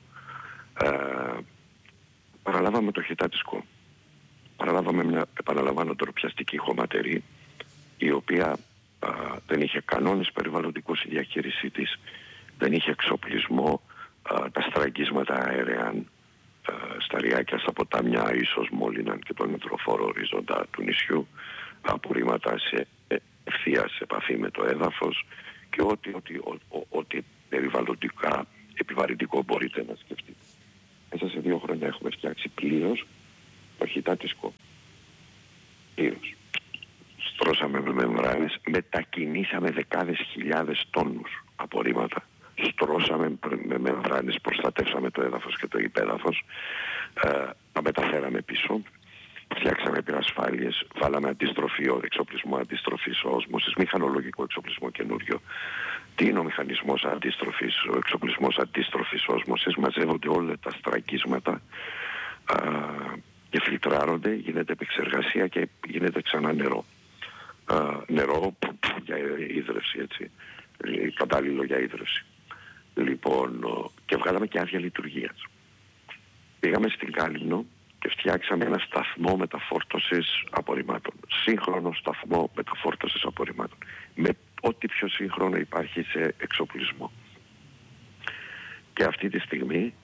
[SPEAKER 2] Παραλάβαμε το χιτά της ΚΟ. Παραλάβαμε μια, επαναλαμβάνω, ντροπιαστική χωματερή, η οποία δεν είχε κανόνες περιβαλλοντικούς η διαχείρισή της, δεν είχε εξοπλισμό, τα στραγγίσματα αέρεαν στα ριάκια, στα ποτάμια ίσως μόλυναν και τον υδροφόρο ορίζοντα του νησιού, απορρίμματα σε ευθείας επαφή με το έδαφος και ό,τι περιβαλλοντικά επιβαρυντικό μπορείτε να σκεφτείτε. Μέσα σε 2 χρόνια έχουμε φτιάξει πλήρως το χιτά της ΚΟ. Πλήρως. στρώσαμε με μεμβράνες, μετακινήσαμε δεκάδες χιλιάδες τόνους απορρίμματα. Στρώσαμε με μεμβράνες, προστατεύσαμε το έδαφος και το υπέδαφος, τα μεταφέραμε πίσω, φτιάξαμε πυρασφάλειες, βάλαμε αντιστροφή, εξοπλισμό αντιστροφής όσμωσης, μηχανολογικό εξοπλισμό καινούριο. Τι είναι ο μηχανισμός αντίστροφης, ο εξοπλισμός αντίστροφης όσμωσης? Μαζεύονται όλα τα στρακίσματα και φιλτράρονται, γίνεται επεξεργασία και γίνεται ξανά νερό. Νερό για ίδρυυση, έτσι, κατάλληλο για ίδρυυση. Λοιπόν, και βγάλαμε και άδεια λειτουργίας. Πήγαμε στην Κάλυμνο και φτιάξαμε ένα σταθμό μεταφόρτωσης απορριμμάτων. Σύγχρονο σταθμό μεταφόρτωσης απορριμμάτων. Με ό,τι πιο σύγχρονο υπάρχει σε εξοπλισμό. Και αυτή τη στιγμή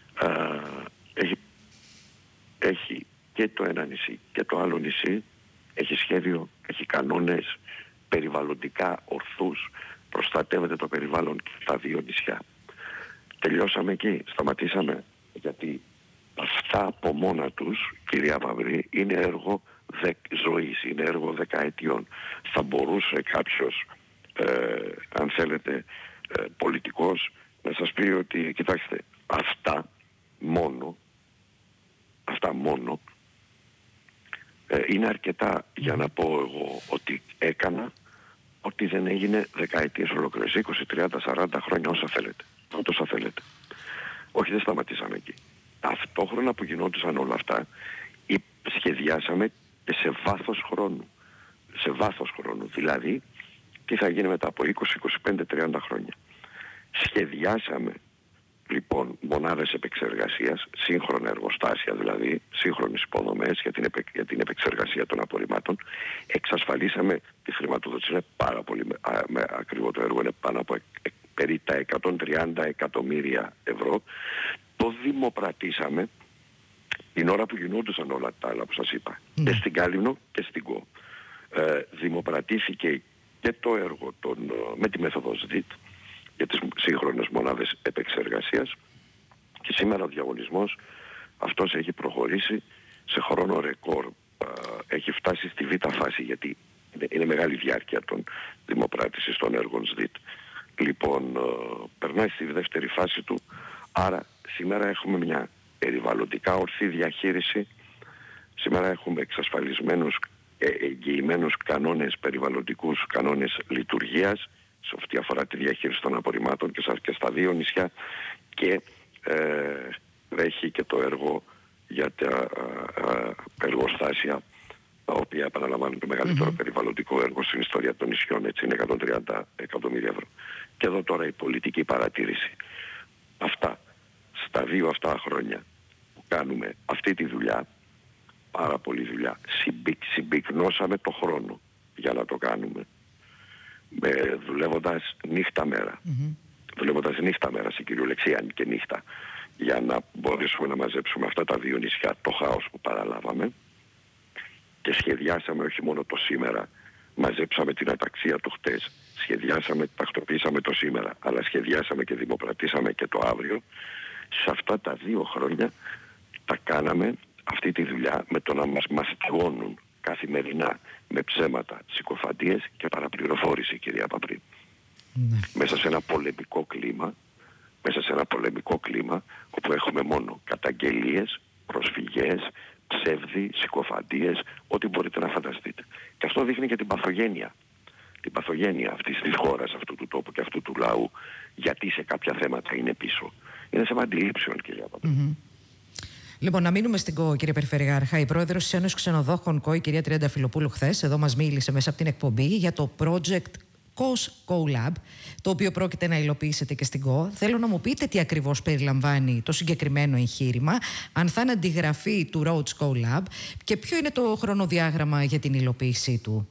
[SPEAKER 2] έχει και το ένα νησί και το άλλο νησί, έχει σχέδιο, έχει κανόνες περιβαλλοντικά ορθούς, προστατεύεται το περιβάλλον και τα δύο νησιά. Τελειώσαμε εκεί, σταματήσαμε, γιατί αυτά από μόνα τους, κυρία Παυρή, είναι έργο ζωής, είναι έργο δεκαετιών. Θα μπορούσε κάποιος, αν θέλετε, πολιτικός, να σας πει ότι, κοιτάξτε, αυτά μόνο είναι αρκετά για να πω εγώ ότι έκανα ότι δεν έγινε δεκαετίες ολόκληρες, 20, 30, 40 χρόνια, όσα θέλετε. Όχι, δεν σταματήσαμε εκεί. Ταυτόχρονα που γινόντουσαν όλα αυτά, σχεδιάσαμε και σε βάθος χρόνου. Δηλαδή, τι θα γίνει μετά από 20, 25, 30 χρόνια. Σχεδιάσαμε λοιπόν μονάδες επεξεργασίας, σύγχρονα εργοστάσια δηλαδή, σύγχρονες υποδομές για την επεξεργασία των απορριμμάτων. Εξασφαλίσαμε τη χρηματοδότηση, είναι πάρα πολύ ακριβό το έργο, είναι πάνω από περί τα 130 εκατομμύρια ευρώ. Το δημοπρατήσαμε την ώρα που γινόντουσαν όλα τα άλλα που σας είπα, και στην Κάλυμνο και στην ΚΟ. Δημοπρατήθηκε και το έργο με τη μέθοδο ΣΔΙΤ για τις σύγχρονες μονάδες επεξεργασίας, και σήμερα ο διαγωνισμός αυτός έχει προχωρήσει σε χρόνο ρεκόρ. Έχει φτάσει στη β' φάση, γιατί είναι μεγάλη διάρκεια των δημοπράτησης των έργων ΣΔΙΤ. Λοιπόν, περνάει στη δεύτερη φάση του, άρα σήμερα έχουμε μια περιβαλλοντικά ορθή διαχείριση. Σήμερα έχουμε εξασφαλισμένους, εγγυημένους κανόνες περιβαλλοντικούς, κανόνες λειτουργίας σε ό,τι αφορά τη διαχείριση των απορριμμάτων και στα δύο νησιά, και έχει και το έργο για τα εργοστάσια, τα οποία επαναλαμβάνουν το μεγαλύτερο περιβαλλοντικό έργο στην ιστορία των νησιών, έτσι, είναι 130 εκατομμύρια ευρώ. Και εδώ τώρα η πολιτική παρατήρηση. Στα 2 αυτά χρόνια που κάνουμε αυτή τη δουλειά, πάρα πολλή δουλειά, συμπυκνώσαμε το χρόνο για να το κάνουμε, δουλεύοντας νύχτα μέρα. Δουλεύοντας νύχτα μέρα, σε κυριολεξία και νύχτα, για να μπορέσουμε να μαζέψουμε αυτά τα δύο νησιά, το χάος που παραλάβαμε, και σχεδιάσαμε όχι μόνο το σήμερα, μαζέψαμε την αταξία το χτες, σχεδιάσαμε, τακτοποιήσαμε το σήμερα, αλλά σχεδιάσαμε και δημοπρατήσαμε και το αύριο. Σε αυτά τα 2 χρόνια τα κάναμε αυτή τη δουλειά με το να μας μαστιγώνουν καθημερινά με ψέματα, συκοφαντίες και παραπληροφόρηση, κυρία Παπρή. Μέσα σε ένα πολεμικό κλίμα όπου έχουμε μόνο καταγγελίες, προσφυγές, ψεύδι, συκοφαντίες, ό,τι μπορείτε να φανταστείτε. Και αυτό δείχνει και την παθογένεια αυτής της χώρας, αυτού του τόπου και αυτού του λαού, γιατί σε κάποια θέματα είναι πίσω. Είναι θέμα αντιλήψεων, κυρία Παπρή.
[SPEAKER 1] Λοιπόν, να μείνουμε στην ΚΟ, κύριε Περιφερειάρχα. Η πρόεδρος της Ένωσης Ξενοδόχων ΚΟ, η κυρία Τριανταφυλοπούλου, χθες εδώ μας μίλησε μέσα από την εκπομπή για το project COLAB, το οποίο πρόκειται να υλοποιήσετε και στην ΚΟ. Θέλω να μου πείτε τι ακριβώς περιλαμβάνει το συγκεκριμένο εγχείρημα, αν θα είναι αντιγραφή του Rhodes COLAB και ποιο είναι το χρονοδιάγραμμα για την υλοποίησή του.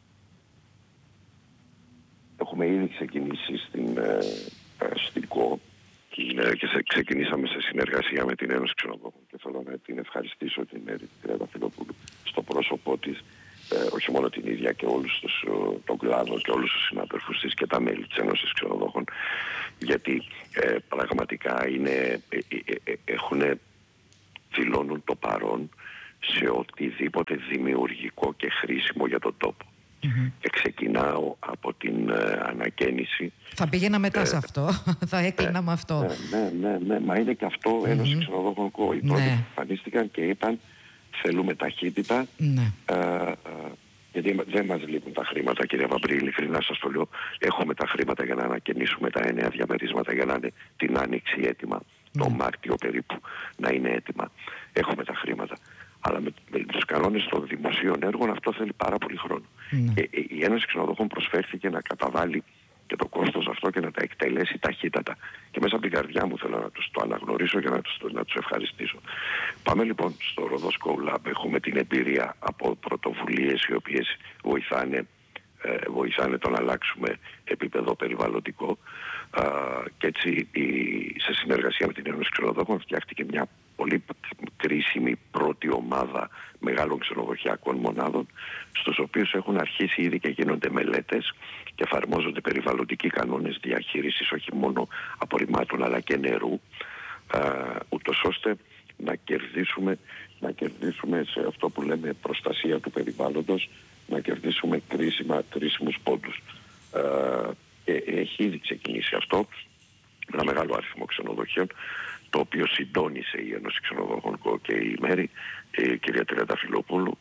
[SPEAKER 2] Έχουμε ήδη ξεκινήσει στην ΚΟ και ξεκινήσαμε σε συνεργασία με την Ένωση Ξενοδόχων, και θέλω να την ευχαριστήσω την Τριανταφυλοπούλου στο πρόσωπό της, όχι μόνο την ίδια, και όλους τον κλάδο και όλους τους συναδέλφους της και τα μέλη της Ένωσης Ξενοδόχων, γιατί πραγματικά δηλώνουν το παρόν σε οτιδήποτε δημιουργικό και χρήσιμο για τον τόπο. Και ξεκινάω από την ανακαίνιση.
[SPEAKER 1] Θα πήγαινα μετά σε αυτό, θα έκλεινα με αυτό.
[SPEAKER 2] Ναι, μα είναι και αυτό Ένωση Ξενοδόχων ΚΟ. Οι πρώτοι εμφανίστηκαν και είπαν θέλουμε ταχύτητα, γιατί δεν μας λείπουν τα χρήματα, κύριε Βαμπρή, ειλικρινά σας το λέω. Έχουμε τα χρήματα για να ανακαινήσουμε τα 9 διαμερίσματα για να είναι την Άνοιξη έτοιμα, το Μάρτιο περίπου να είναι έτοιμα. Έχουμε τα χρήματα. Αλλά με τους κανόνες των δημοσίων έργων αυτό θέλει πάρα πολύ χρόνο. Και η Ένωση Ξενοδόχων προσφέρθηκε να καταβάλει και το κόστος αυτό και να τα εκτελέσει ταχύτατα. Και μέσα από την καρδιά μου θέλω να τους το αναγνωρίσω και να τους ευχαριστήσω. Πάμε λοιπόν στο Ροδός Co Lab. Έχουμε την εμπειρία από πρωτοβουλίες οι οποίες βοηθάνε το να αλλάξουμε επίπεδο περιβαλλοντικό. Και έτσι σε συνεργασία με την Ένωση Ξενοδόχων φτιάχτηκε μια πολύ κρίσιμη πρώτη ομάδα μεγάλων ξενοδοχειακών μονάδων, στους οποίους έχουν αρχίσει ήδη και γίνονται μελέτες και εφαρμόζονται περιβαλλοντικοί κανόνες διαχείρισης όχι μόνο απορριμμάτων αλλά και νερού, ούτως ώστε να κερδίσουμε σε αυτό που λέμε προστασία του περιβάλλοντος, να κερδίσουμε κρίσιμους πόντους. Και έχει ήδη ξεκινήσει αυτό, ένα μεγάλο αριθμό ξενοδοχείων, το οποίο συντόνισε η Ένωση Ξενοδόχων ΚΟ και η Μέρη, η κυρία Τριανταφυλλοπούλου.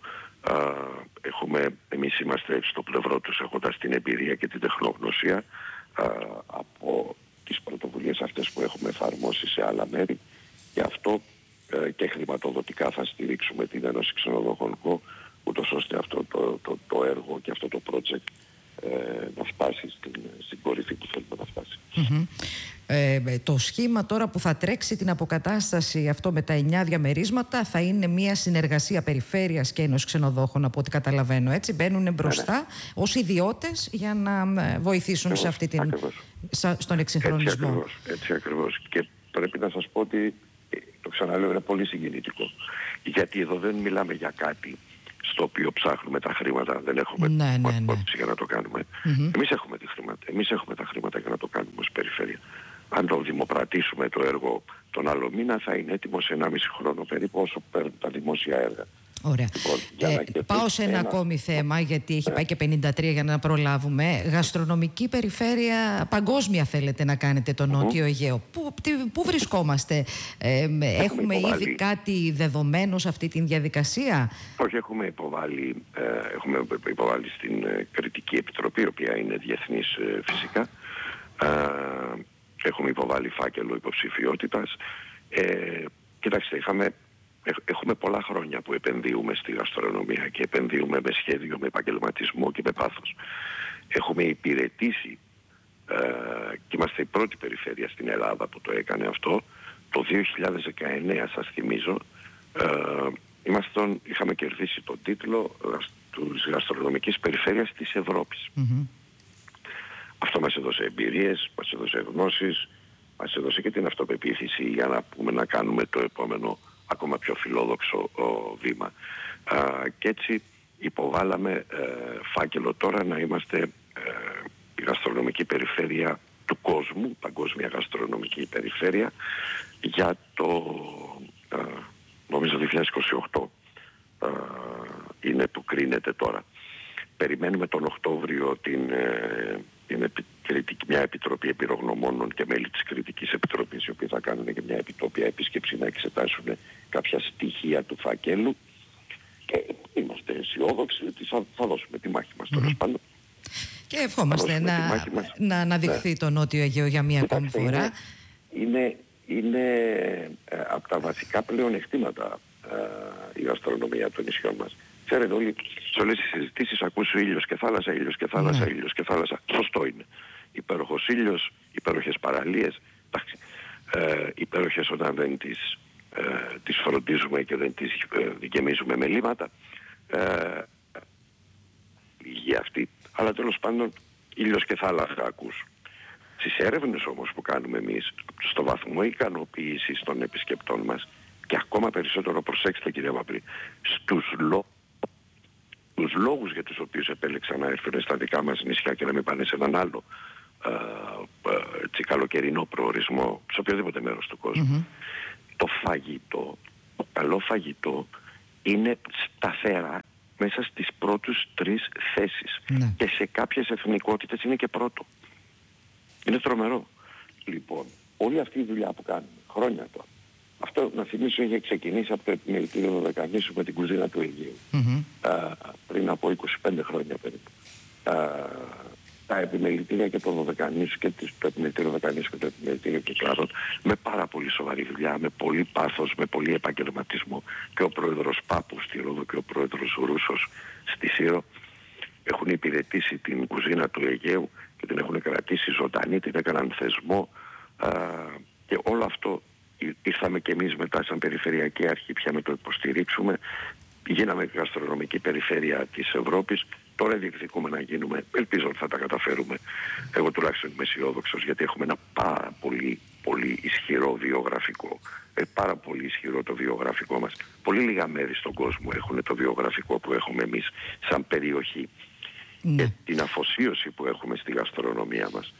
[SPEAKER 2] Εμείς είμαστε στο πλευρό τους έχοντας την εμπειρία και την τεχνογνωσία από τις πρωτοβουλίες αυτές που έχουμε εφαρμόσει σε άλλα μέρη. Και αυτό και χρηματοδοτικά θα στηρίξουμε την Ένωση Ξενοδόχων ΚΟ, ούτως ώστε αυτό το έργο και αυτό το project να φτάσει στην κορυφή που θέλουμε να φτάσει.
[SPEAKER 1] Το σχήμα τώρα που θα τρέξει την αποκατάσταση αυτό με τα 9 διαμερίσματα θα είναι μια συνεργασία περιφέρειας και Ένωσης Ξενοδόχων, από ό,τι καταλαβαίνω, έτσι. Μπαίνουν μπροστά ως ιδιώτες για να βοηθήσουν σε αυτή στον εξυγχρονισμό.
[SPEAKER 2] Έτσι ακριβώς. Και πρέπει να σας πω ότι, το ξαναλέω, είναι πολύ συγκινητικό. Γιατί εδώ δεν μιλάμε για κάτι στο οποίο ψάχνουμε τα χρήματα, δεν έχουμε υπόψη για να το κάνουμε. Εμείς έχουμε τα χρήματα για να το κάνουμε ως περιφέρεια. Αν το δημοπρατήσουμε το έργο τον άλλο μήνα θα είναι έτοιμο σε 1,5 χρόνο περίπου, όσο παίρνουν τα δημόσια έργα.
[SPEAKER 1] Ωραία. Πάω σε ένα ακόμη θέμα, γιατί έχει πάει και 53 για να προλάβουμε. Γαστρονομική περιφέρεια παγκόσμια θέλετε να κάνετε το Νότιο Αιγαίο. Πού βρισκόμαστε? Έχουμε ήδη κάτι δεδομένο σε αυτή τη διαδικασία?
[SPEAKER 2] Όχι, έχουμε υποβάλει στην Κρητική Επιτροπή, η οποία είναι διεθνής φυσικά. Έχουμε υποβάλει φάκελο υποψηφιότητας. Κοιτάξτε, έχουμε πολλά χρόνια που επενδύουμε στη γαστρονομία και επενδύουμε με σχέδιο, με επαγγελματισμό και με πάθος. Έχουμε υπηρετήσει και είμαστε η πρώτη περιφέρεια στην Ελλάδα που το έκανε αυτό. Το 2019, σας θυμίζω, είχαμε κερδίσει τον τίτλο της γαστρονομικής περιφέρειας της Ευρώπης. Αυτό μας έδωσε εμπειρίες, μας έδωσε γνώσεις, μας έδωσε και την αυτοπεποίθηση για να κάνουμε το επόμενο ακόμα πιο φιλόδοξο βήμα. Και έτσι υποβάλαμε φάκελο τώρα να είμαστε η γαστρονομική περιφέρεια του κόσμου, παγκόσμια γαστρονομική περιφέρεια, για το νομίζω 2028 είναι που κρίνεται τώρα. Περιμένουμε τον Οκτώβριο μια επιτροπή εμπειρογνωμόνων και μέλη της Κρητικής Επιτροπής, οι οποίοι θα κάνουν και μια επιτόπια επίσκεψη να εξετάσουν κάποια στοιχεία του φακέλου, και είμαστε αισιόδοξοι ότι θα δώσουμε τη μάχη μας τέλος πάντων.
[SPEAKER 1] Και ευχόμαστε να αναδειχθεί το Νότιο Αιγαίο για μια ακόμη φορά.
[SPEAKER 2] Είναι από τα βασικά πλεονεκτήματα η γαστρονομία των νησιών μας. Ξέρετε, σε όλες τις συζητήσεις ακούς ήλιος και θάλασσα, ήλιος και θάλασσα, ήλιος και θάλασσα. Σωστό είναι. Υπέροχος ήλιος, υπέροχες παραλίες, εντάξει. Υπέροχες όταν δεν τις φροντίζουμε και δεν τις γεμίζουμε με λίματα. Για αυτή. Αλλά τέλος πάντων ήλιος και θάλασσα ακούς. Στις έρευνες όμως που κάνουμε εμείς, στο βαθμό ικανοποίησης των επισκεπτών μας, και ακόμα περισσότερο, προσέξτε κύριε Βαπρή, τους λόγους για τους οποίους επέλεξαν να έρθουν στα δικά μας νησιά και να μην πάνε σε έναν άλλο καλοκαιρινό προορισμό, σε οποιοδήποτε μέρος του κόσμου. Το καλό φαγητό είναι σταθερά μέσα στις πρώτους 3 θέσεις.
[SPEAKER 1] Ναι.
[SPEAKER 2] Και σε κάποιες εθνικότητες είναι και πρώτο. Είναι τρομερό. Λοιπόν, όλη αυτή η δουλειά που κάνουμε, χρόνια τώρα, αυτό να θυμίσω είχε ξεκινήσει από το επιμελητήριο Δωδεκανήσου με την κουζίνα του Αιγαίου. Πριν από 25 χρόνια περίπου. Τα επιμελητήρια και το Δωδεκανήσου και το επιμελητήριο Δωδεκανήσου και το επιμελητήριο Κυκλάδων με πάρα πολύ σοβαρή δουλειά, με πολύ πάθος, με πολύ επαγγελματισμό, και ο πρόεδρος Πάπου στη Ρόδο και ο πρόεδρος Ρούσος στη Σύρο έχουν υπηρετήσει την κουζίνα του Αιγαίου και την έχουν κρατήσει ζωντανή, την έκαναν θεσμό, και όλο αυτό ήρθαμε και εμείς μετά σαν Περιφερειακή Αρχή πια να το υποστηρίξουμε. Γίναμε γαστρονομική περιφέρεια της Ευρώπης. Τώρα διεκδικούμε να γίνουμε, ελπίζω ότι θα τα καταφέρουμε. Εγώ τουλάχιστον είμαι αισιόδοξος, γιατί έχουμε ένα πάρα πολύ ισχυρό βιογραφικό. Πάρα πολύ ισχυρό το βιογραφικό μας. Πολύ λίγα μέρη στον κόσμο έχουν το βιογραφικό που έχουμε εμείς σαν περιοχή.
[SPEAKER 1] Ναι.
[SPEAKER 2] Και την αφοσίωση που έχουμε στη γαστρονομία μας,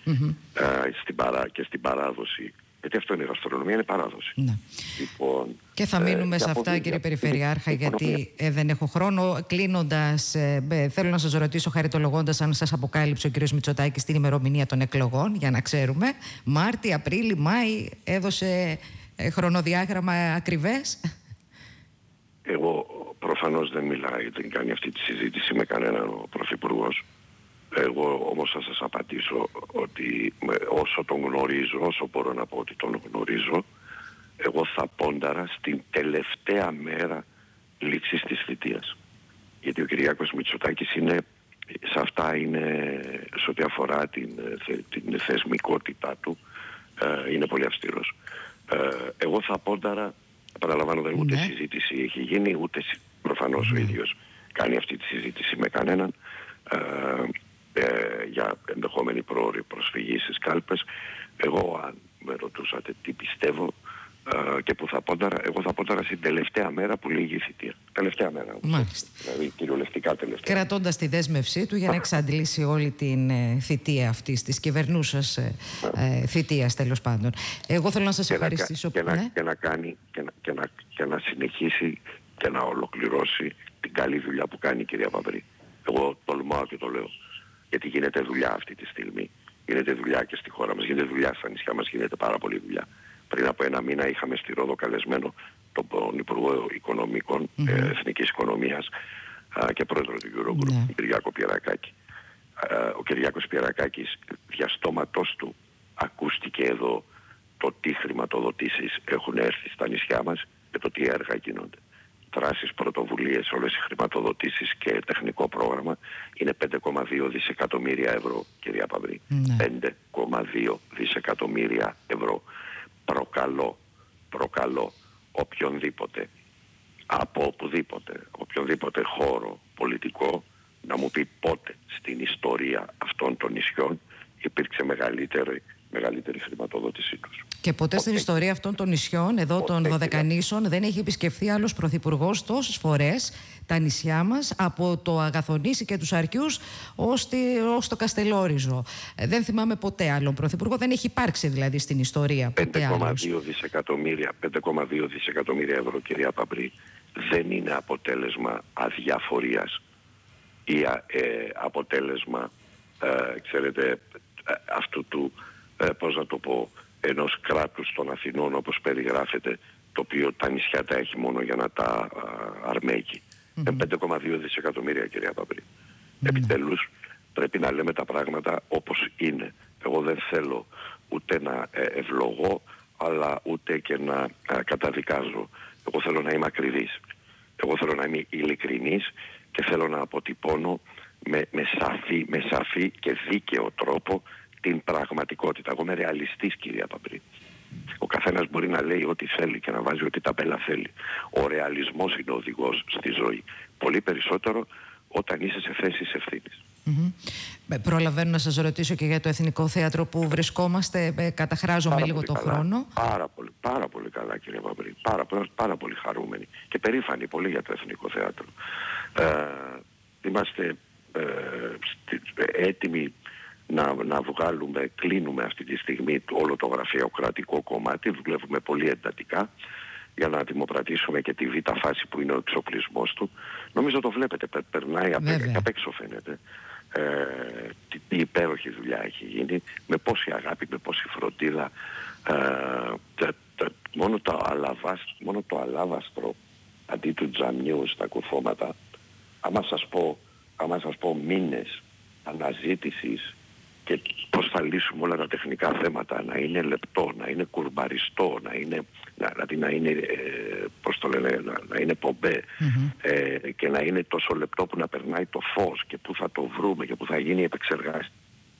[SPEAKER 2] και στην παράδοση. Γιατί αυτό είναι η γαστρονομία, είναι παράδοση.
[SPEAKER 1] Ναι.
[SPEAKER 2] Λοιπόν,
[SPEAKER 1] και θα μείνουμε σε αυτά, κύριε Περιφερειάρχα, γιατί δεν έχω χρόνο. Κλείνοντας, θέλω να σας ρωτήσω, χαριτολογώντας, αν σας αποκάλυψε ο κύριος Μητσοτάκης την ημερομηνία των εκλογών, για να ξέρουμε. Μάρτι, Απρίλη, Μάη, έδωσε χρονοδιάγραμμα ακριβές?
[SPEAKER 2] Εγώ προφανώς δεν μιλάει, δεν κάνει αυτή τη συζήτηση με κανέναν ο Πρωθυπουργός. Εγώ όμως θα σας απαντήσω ότι όσο τον γνωρίζω, όσο μπορώ να πω ότι τον γνωρίζω, εγώ θα πόνταρα στην τελευταία μέρα λήξης της θητείας. Γιατί ο Κυριάκος Μητσοτάκης σε αυτά είναι, σε ό,τι αφορά την θεσμικότητά του, είναι πολύ αυστηρός. Εγώ θα πόνταρα, παραλαμβάνω, δεν ούτε συζήτηση έχει γίνει, ούτε προφανώς ο ίδιος κάνει αυτή τη συζήτηση με κανέναν, για ενδεχόμενη πρόωρη προσφυγή στις κάλπες. Εγώ, αν με ρωτούσατε τι πιστεύω και που θα πόνταρα, εγώ θα πόνταρα στην τελευταία μέρα που λύγει η θητεία. Τελευταία μέρα.
[SPEAKER 1] Μάλιστα.
[SPEAKER 2] Δηλαδή κυριολεκτικά τελευταία.
[SPEAKER 1] Κρατώντας τη δέσμευσή του για να εξαντλήσει όλη την θητεία αυτής, της κυβερνούσας θητείας, τέλος πάντων. Εγώ θέλω να σας ευχαριστήσω.
[SPEAKER 2] Και να συνεχίσει και να ολοκληρώσει την καλή δουλειά που κάνει η κυρία Παπρή. Εγώ τολμάω και το λέω. Γιατί γίνεται δουλειά αυτή τη στιγμή. Γίνεται δουλειά και στη χώρα μας, γίνεται δουλειά στα νησιά μας, γίνεται πάρα πολύ δουλειά. Πριν από 1 μήνα είχαμε στη Ρόδο καλεσμένο τον Υπουργό Οικονομικών, Εθνικής Οικονομίας και πρόεδρο του Eurogroup, τον Κυριάκο Πιερακάκη. Ο Κυριάκος Πιερακάκης, διαστόματός του, ακούστηκε εδώ το τι χρηματοδοτήσεις έχουν έρθει στα νησιά μας και το τι έργα γίνονται. Δράσεις, πρωτοβουλίες, όλες οι χρηματοδοτήσεις και τεχνικό πρόγραμμα είναι 5,2 δισεκατομμύρια ευρώ, κυρία Παυρή. 5,2 δισεκατομμύρια ευρώ. Προκαλώ οποιονδήποτε, από οποιονδήποτε χώρο πολιτικό, να μου πει πότε στην ιστορία αυτών των νησιών υπήρξε μεγαλύτερη χρηματοδότησή τους.
[SPEAKER 1] Και ποτέ στην ιστορία αυτών των νησιών, εδώ των Δωδεκανήσων, δεν έχει επισκεφθεί άλλος πρωθυπουργός τόσες φορές τα νησιά μας, από το Αγαθονήσι και τους Αρκιούς ως το Καστελόριζο. Δεν θυμάμαι ποτέ άλλον πρωθυπουργό, δεν έχει υπάρξει δηλαδή στην ιστορία ποτέ άλλος.
[SPEAKER 2] 5,2 δισεκατομμύρια ευρώ, κυρία Παμπρή, δεν είναι αποτέλεσμα αδιαφορίας ή αποτέλεσμα, ξέρετε, αυτού του, πώς να το πω, ενός κράτους των Αθηνών, όπως περιγράφεται, το οποίο τα νησιά τα έχει μόνο για να τα αρμέγει. 5,2 δισεκατομμύρια, κυρία Παμπρή. Επιτέλους πρέπει να λέμε τα πράγματα όπως είναι. Εγώ δεν θέλω ούτε να ευλογώ, αλλά ούτε και να καταδικάζω. Εγώ θέλω να είμαι ακριβής. Εγώ θέλω να είμαι ειλικρινής και θέλω να αποτυπώνω με σαφή και δίκαιο τρόπο την πραγματικότητα. Εγώ είμαι ρεαλιστής, κυρία Παμπρή. Ο καθένας μπορεί να λέει ό,τι θέλει και να βάζει ό,τι ταπέλα θέλει. Ο ρεαλισμός είναι ο οδηγός στη ζωή. Πολύ περισσότερο όταν είσαι σε θέσεις ευθύνης.
[SPEAKER 1] Προλαβαίνω να σας ρωτήσω και για το Εθνικό Θέατρο που βρισκόμαστε. Καταχράζομαι λίγο το χρόνο.
[SPEAKER 2] Πάρα πολύ καλά, κύριε Παμπρή. Πάρα πολύ χαρούμενοι και περήφανοι πολύ για το Εθνικό Θέατρο. Είμαστε έτοιμοι να κλείνουμε αυτή τη στιγμή όλο το γραφειοκρατικό κομμάτι. Δουλεύουμε πολύ εντατικά. για να δημοπρατήσουμε και τη β' φάση που είναι ο εξοπλισμός του. Νομίζω το βλέπετε, περνάει απ' έξω φαίνεται. Τι υπέροχη δουλειά έχει γίνει, με πόση αγάπη, με πόση φροντίδα. Μόνο το αλάβαστρο αντί του τζαμιού στα κουφώματα, άμα σας πω μήνες αναζήτησης και πώς θα λύσουμε όλα τα τεχνικά θέματα, να είναι λεπτό, να είναι κουρμπαριστό, δηλαδή να είναι, να είναι πομπέ, και να είναι τόσο λεπτό που να περνάει το φως και που θα το βρούμε και που θα γίνει η επεξεργάση.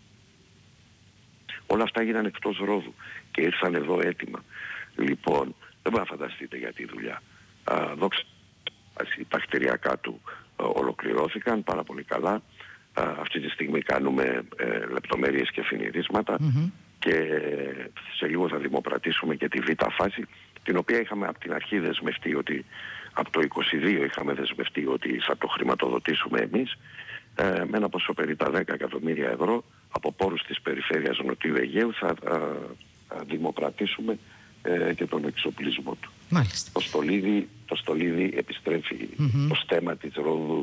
[SPEAKER 2] Όλα αυτά έγιναν εκτός Ρόδου και ήρθαν εδώ έτοιμα. Λοιπόν, δεν μπορείτε να φανταστείτε για τη δουλειά. Δόξα, τα κτηριακά του ολοκληρώθηκαν πάρα πολύ καλά. Αυτή τη στιγμή κάνουμε λεπτομέρειες και φινιρίσματα και σε λίγο θα δημοπρατήσουμε και τη β' φάση, την οποία είχαμε από την αρχή δεσμευτεί ότι, από το 22 είχαμε δεσμευτεί ότι θα το χρηματοδοτήσουμε εμείς, με ένα ποσό περί τα 10 εκατομμύρια ευρώ από πόρους της περιφέρειας Νοτιού Αιγαίου θα δημοπρατήσουμε και τον εξοπλισμό του.
[SPEAKER 1] Μάλιστα.
[SPEAKER 2] Το στολίδι επιστρέφει, το στέμμα της Ρόδου,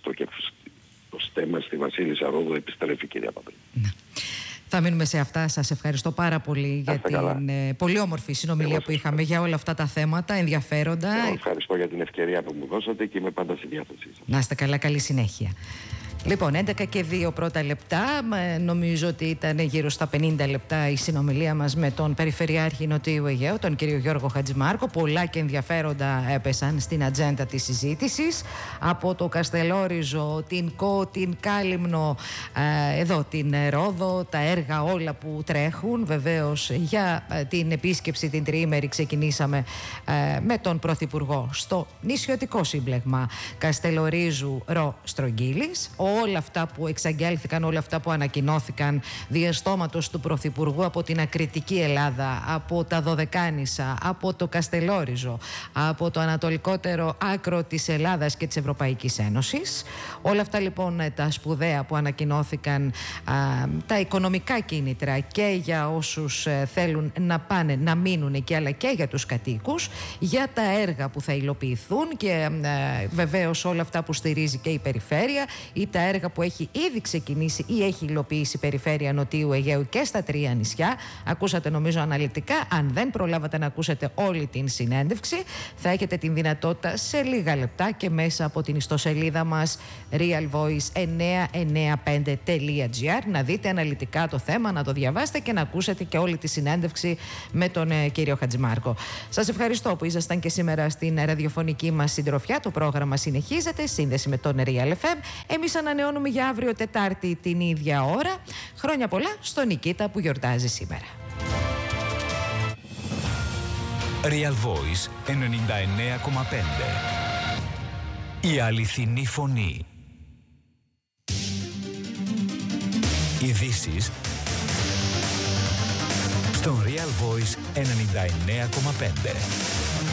[SPEAKER 2] το στέμμα στη Βασίλισσα Ρόδου επιστρέφει, κυρία Παπρή.
[SPEAKER 1] Ναι. Θα μείνουμε σε αυτά. Σας ευχαριστώ πάρα πολύ για την πολύ όμορφη συνομιλία που είχαμε για όλα αυτά τα θέματα, ενδιαφέροντα.
[SPEAKER 2] Ευχαριστώ για την ευκαιρία που μου δώσατε και είμαι πάντα στη διάθεσή σας.
[SPEAKER 1] Να είστε καλά, καλή συνέχεια. Λοιπόν, 11 και 2 πρώτα λεπτά. Νομίζω ότι ήταν γύρω στα 50 λεπτά η συνομιλία μας με τον Περιφερειάρχη Νοτιού Αιγαίου, τον κύριο Γιώργο Χατζημάρκο. Πολλά και ενδιαφέροντα έπεσαν στην ατζέντα της συζήτησης. Από το Καστελόριζο, την Κο, την Κάλυμνο, εδώ την Ρόδο, τα έργα όλα που τρέχουν. Βεβαίως για την επίσκεψη την τριήμερη ξεκινήσαμε με τον Πρωθυπουργό στο νησιωτικό σύμπλεγμα Καστελορίζου Ρο Στρογγύλης. Όλα αυτά που εξαγγέλθηκαν, όλα αυτά που ανακοινώθηκαν διαστόματος του Πρωθυπουργού από την ακριτική Ελλάδα, από τα Δωδεκάνησα, από το Καστελόριζο, από το ανατολικότερο άκρο της Ελλάδας και της Ευρωπαϊκής Ένωσης. Όλα αυτά λοιπόν τα σπουδαία που ανακοινώθηκαν, τα οικονομικά κίνητρα και για όσους θέλουν να πάνε να μείνουν εκεί, αλλά και για τους κατοίκους, για τα έργα που θα υλοποιηθούν και βεβαίως όλα αυτά που στηρίζει και η περιφέρεια, ή τα έργα που έχει ήδη ξεκινήσει ή έχει υλοποιήσει η Περιφέρεια Νοτιού Αιγαίου και στα 3 νησιά. Ακούσατε νομίζω αναλυτικά. Αν δεν προλάβατε να ακούσετε όλη την συνέντευξη, θα έχετε την δυνατότητα σε λίγα λεπτά και μέσα από την ιστοσελίδα μας realvoice995.gr να δείτε αναλυτικά το θέμα, να το διαβάσετε και να ακούσετε και όλη τη συνέντευξη με τον κύριο Χατζημάρκο. Σας ευχαριστώ που ήσασταν και σήμερα στην ραδιοφωνική μας συντροφιά. Το πρόγραμμα συνεχίζεται, σύνδεση με τον Real FM. Εμείς ανανεώνουμε για αύριο Τετάρτη την ίδια ώρα. Χρόνια πολλά στον Νικήτα που γιορτάζει σήμερα.
[SPEAKER 3] Real Voice 99,5. Η αληθινή φωνή. Ειδήσεις στο Real Voice 99,5.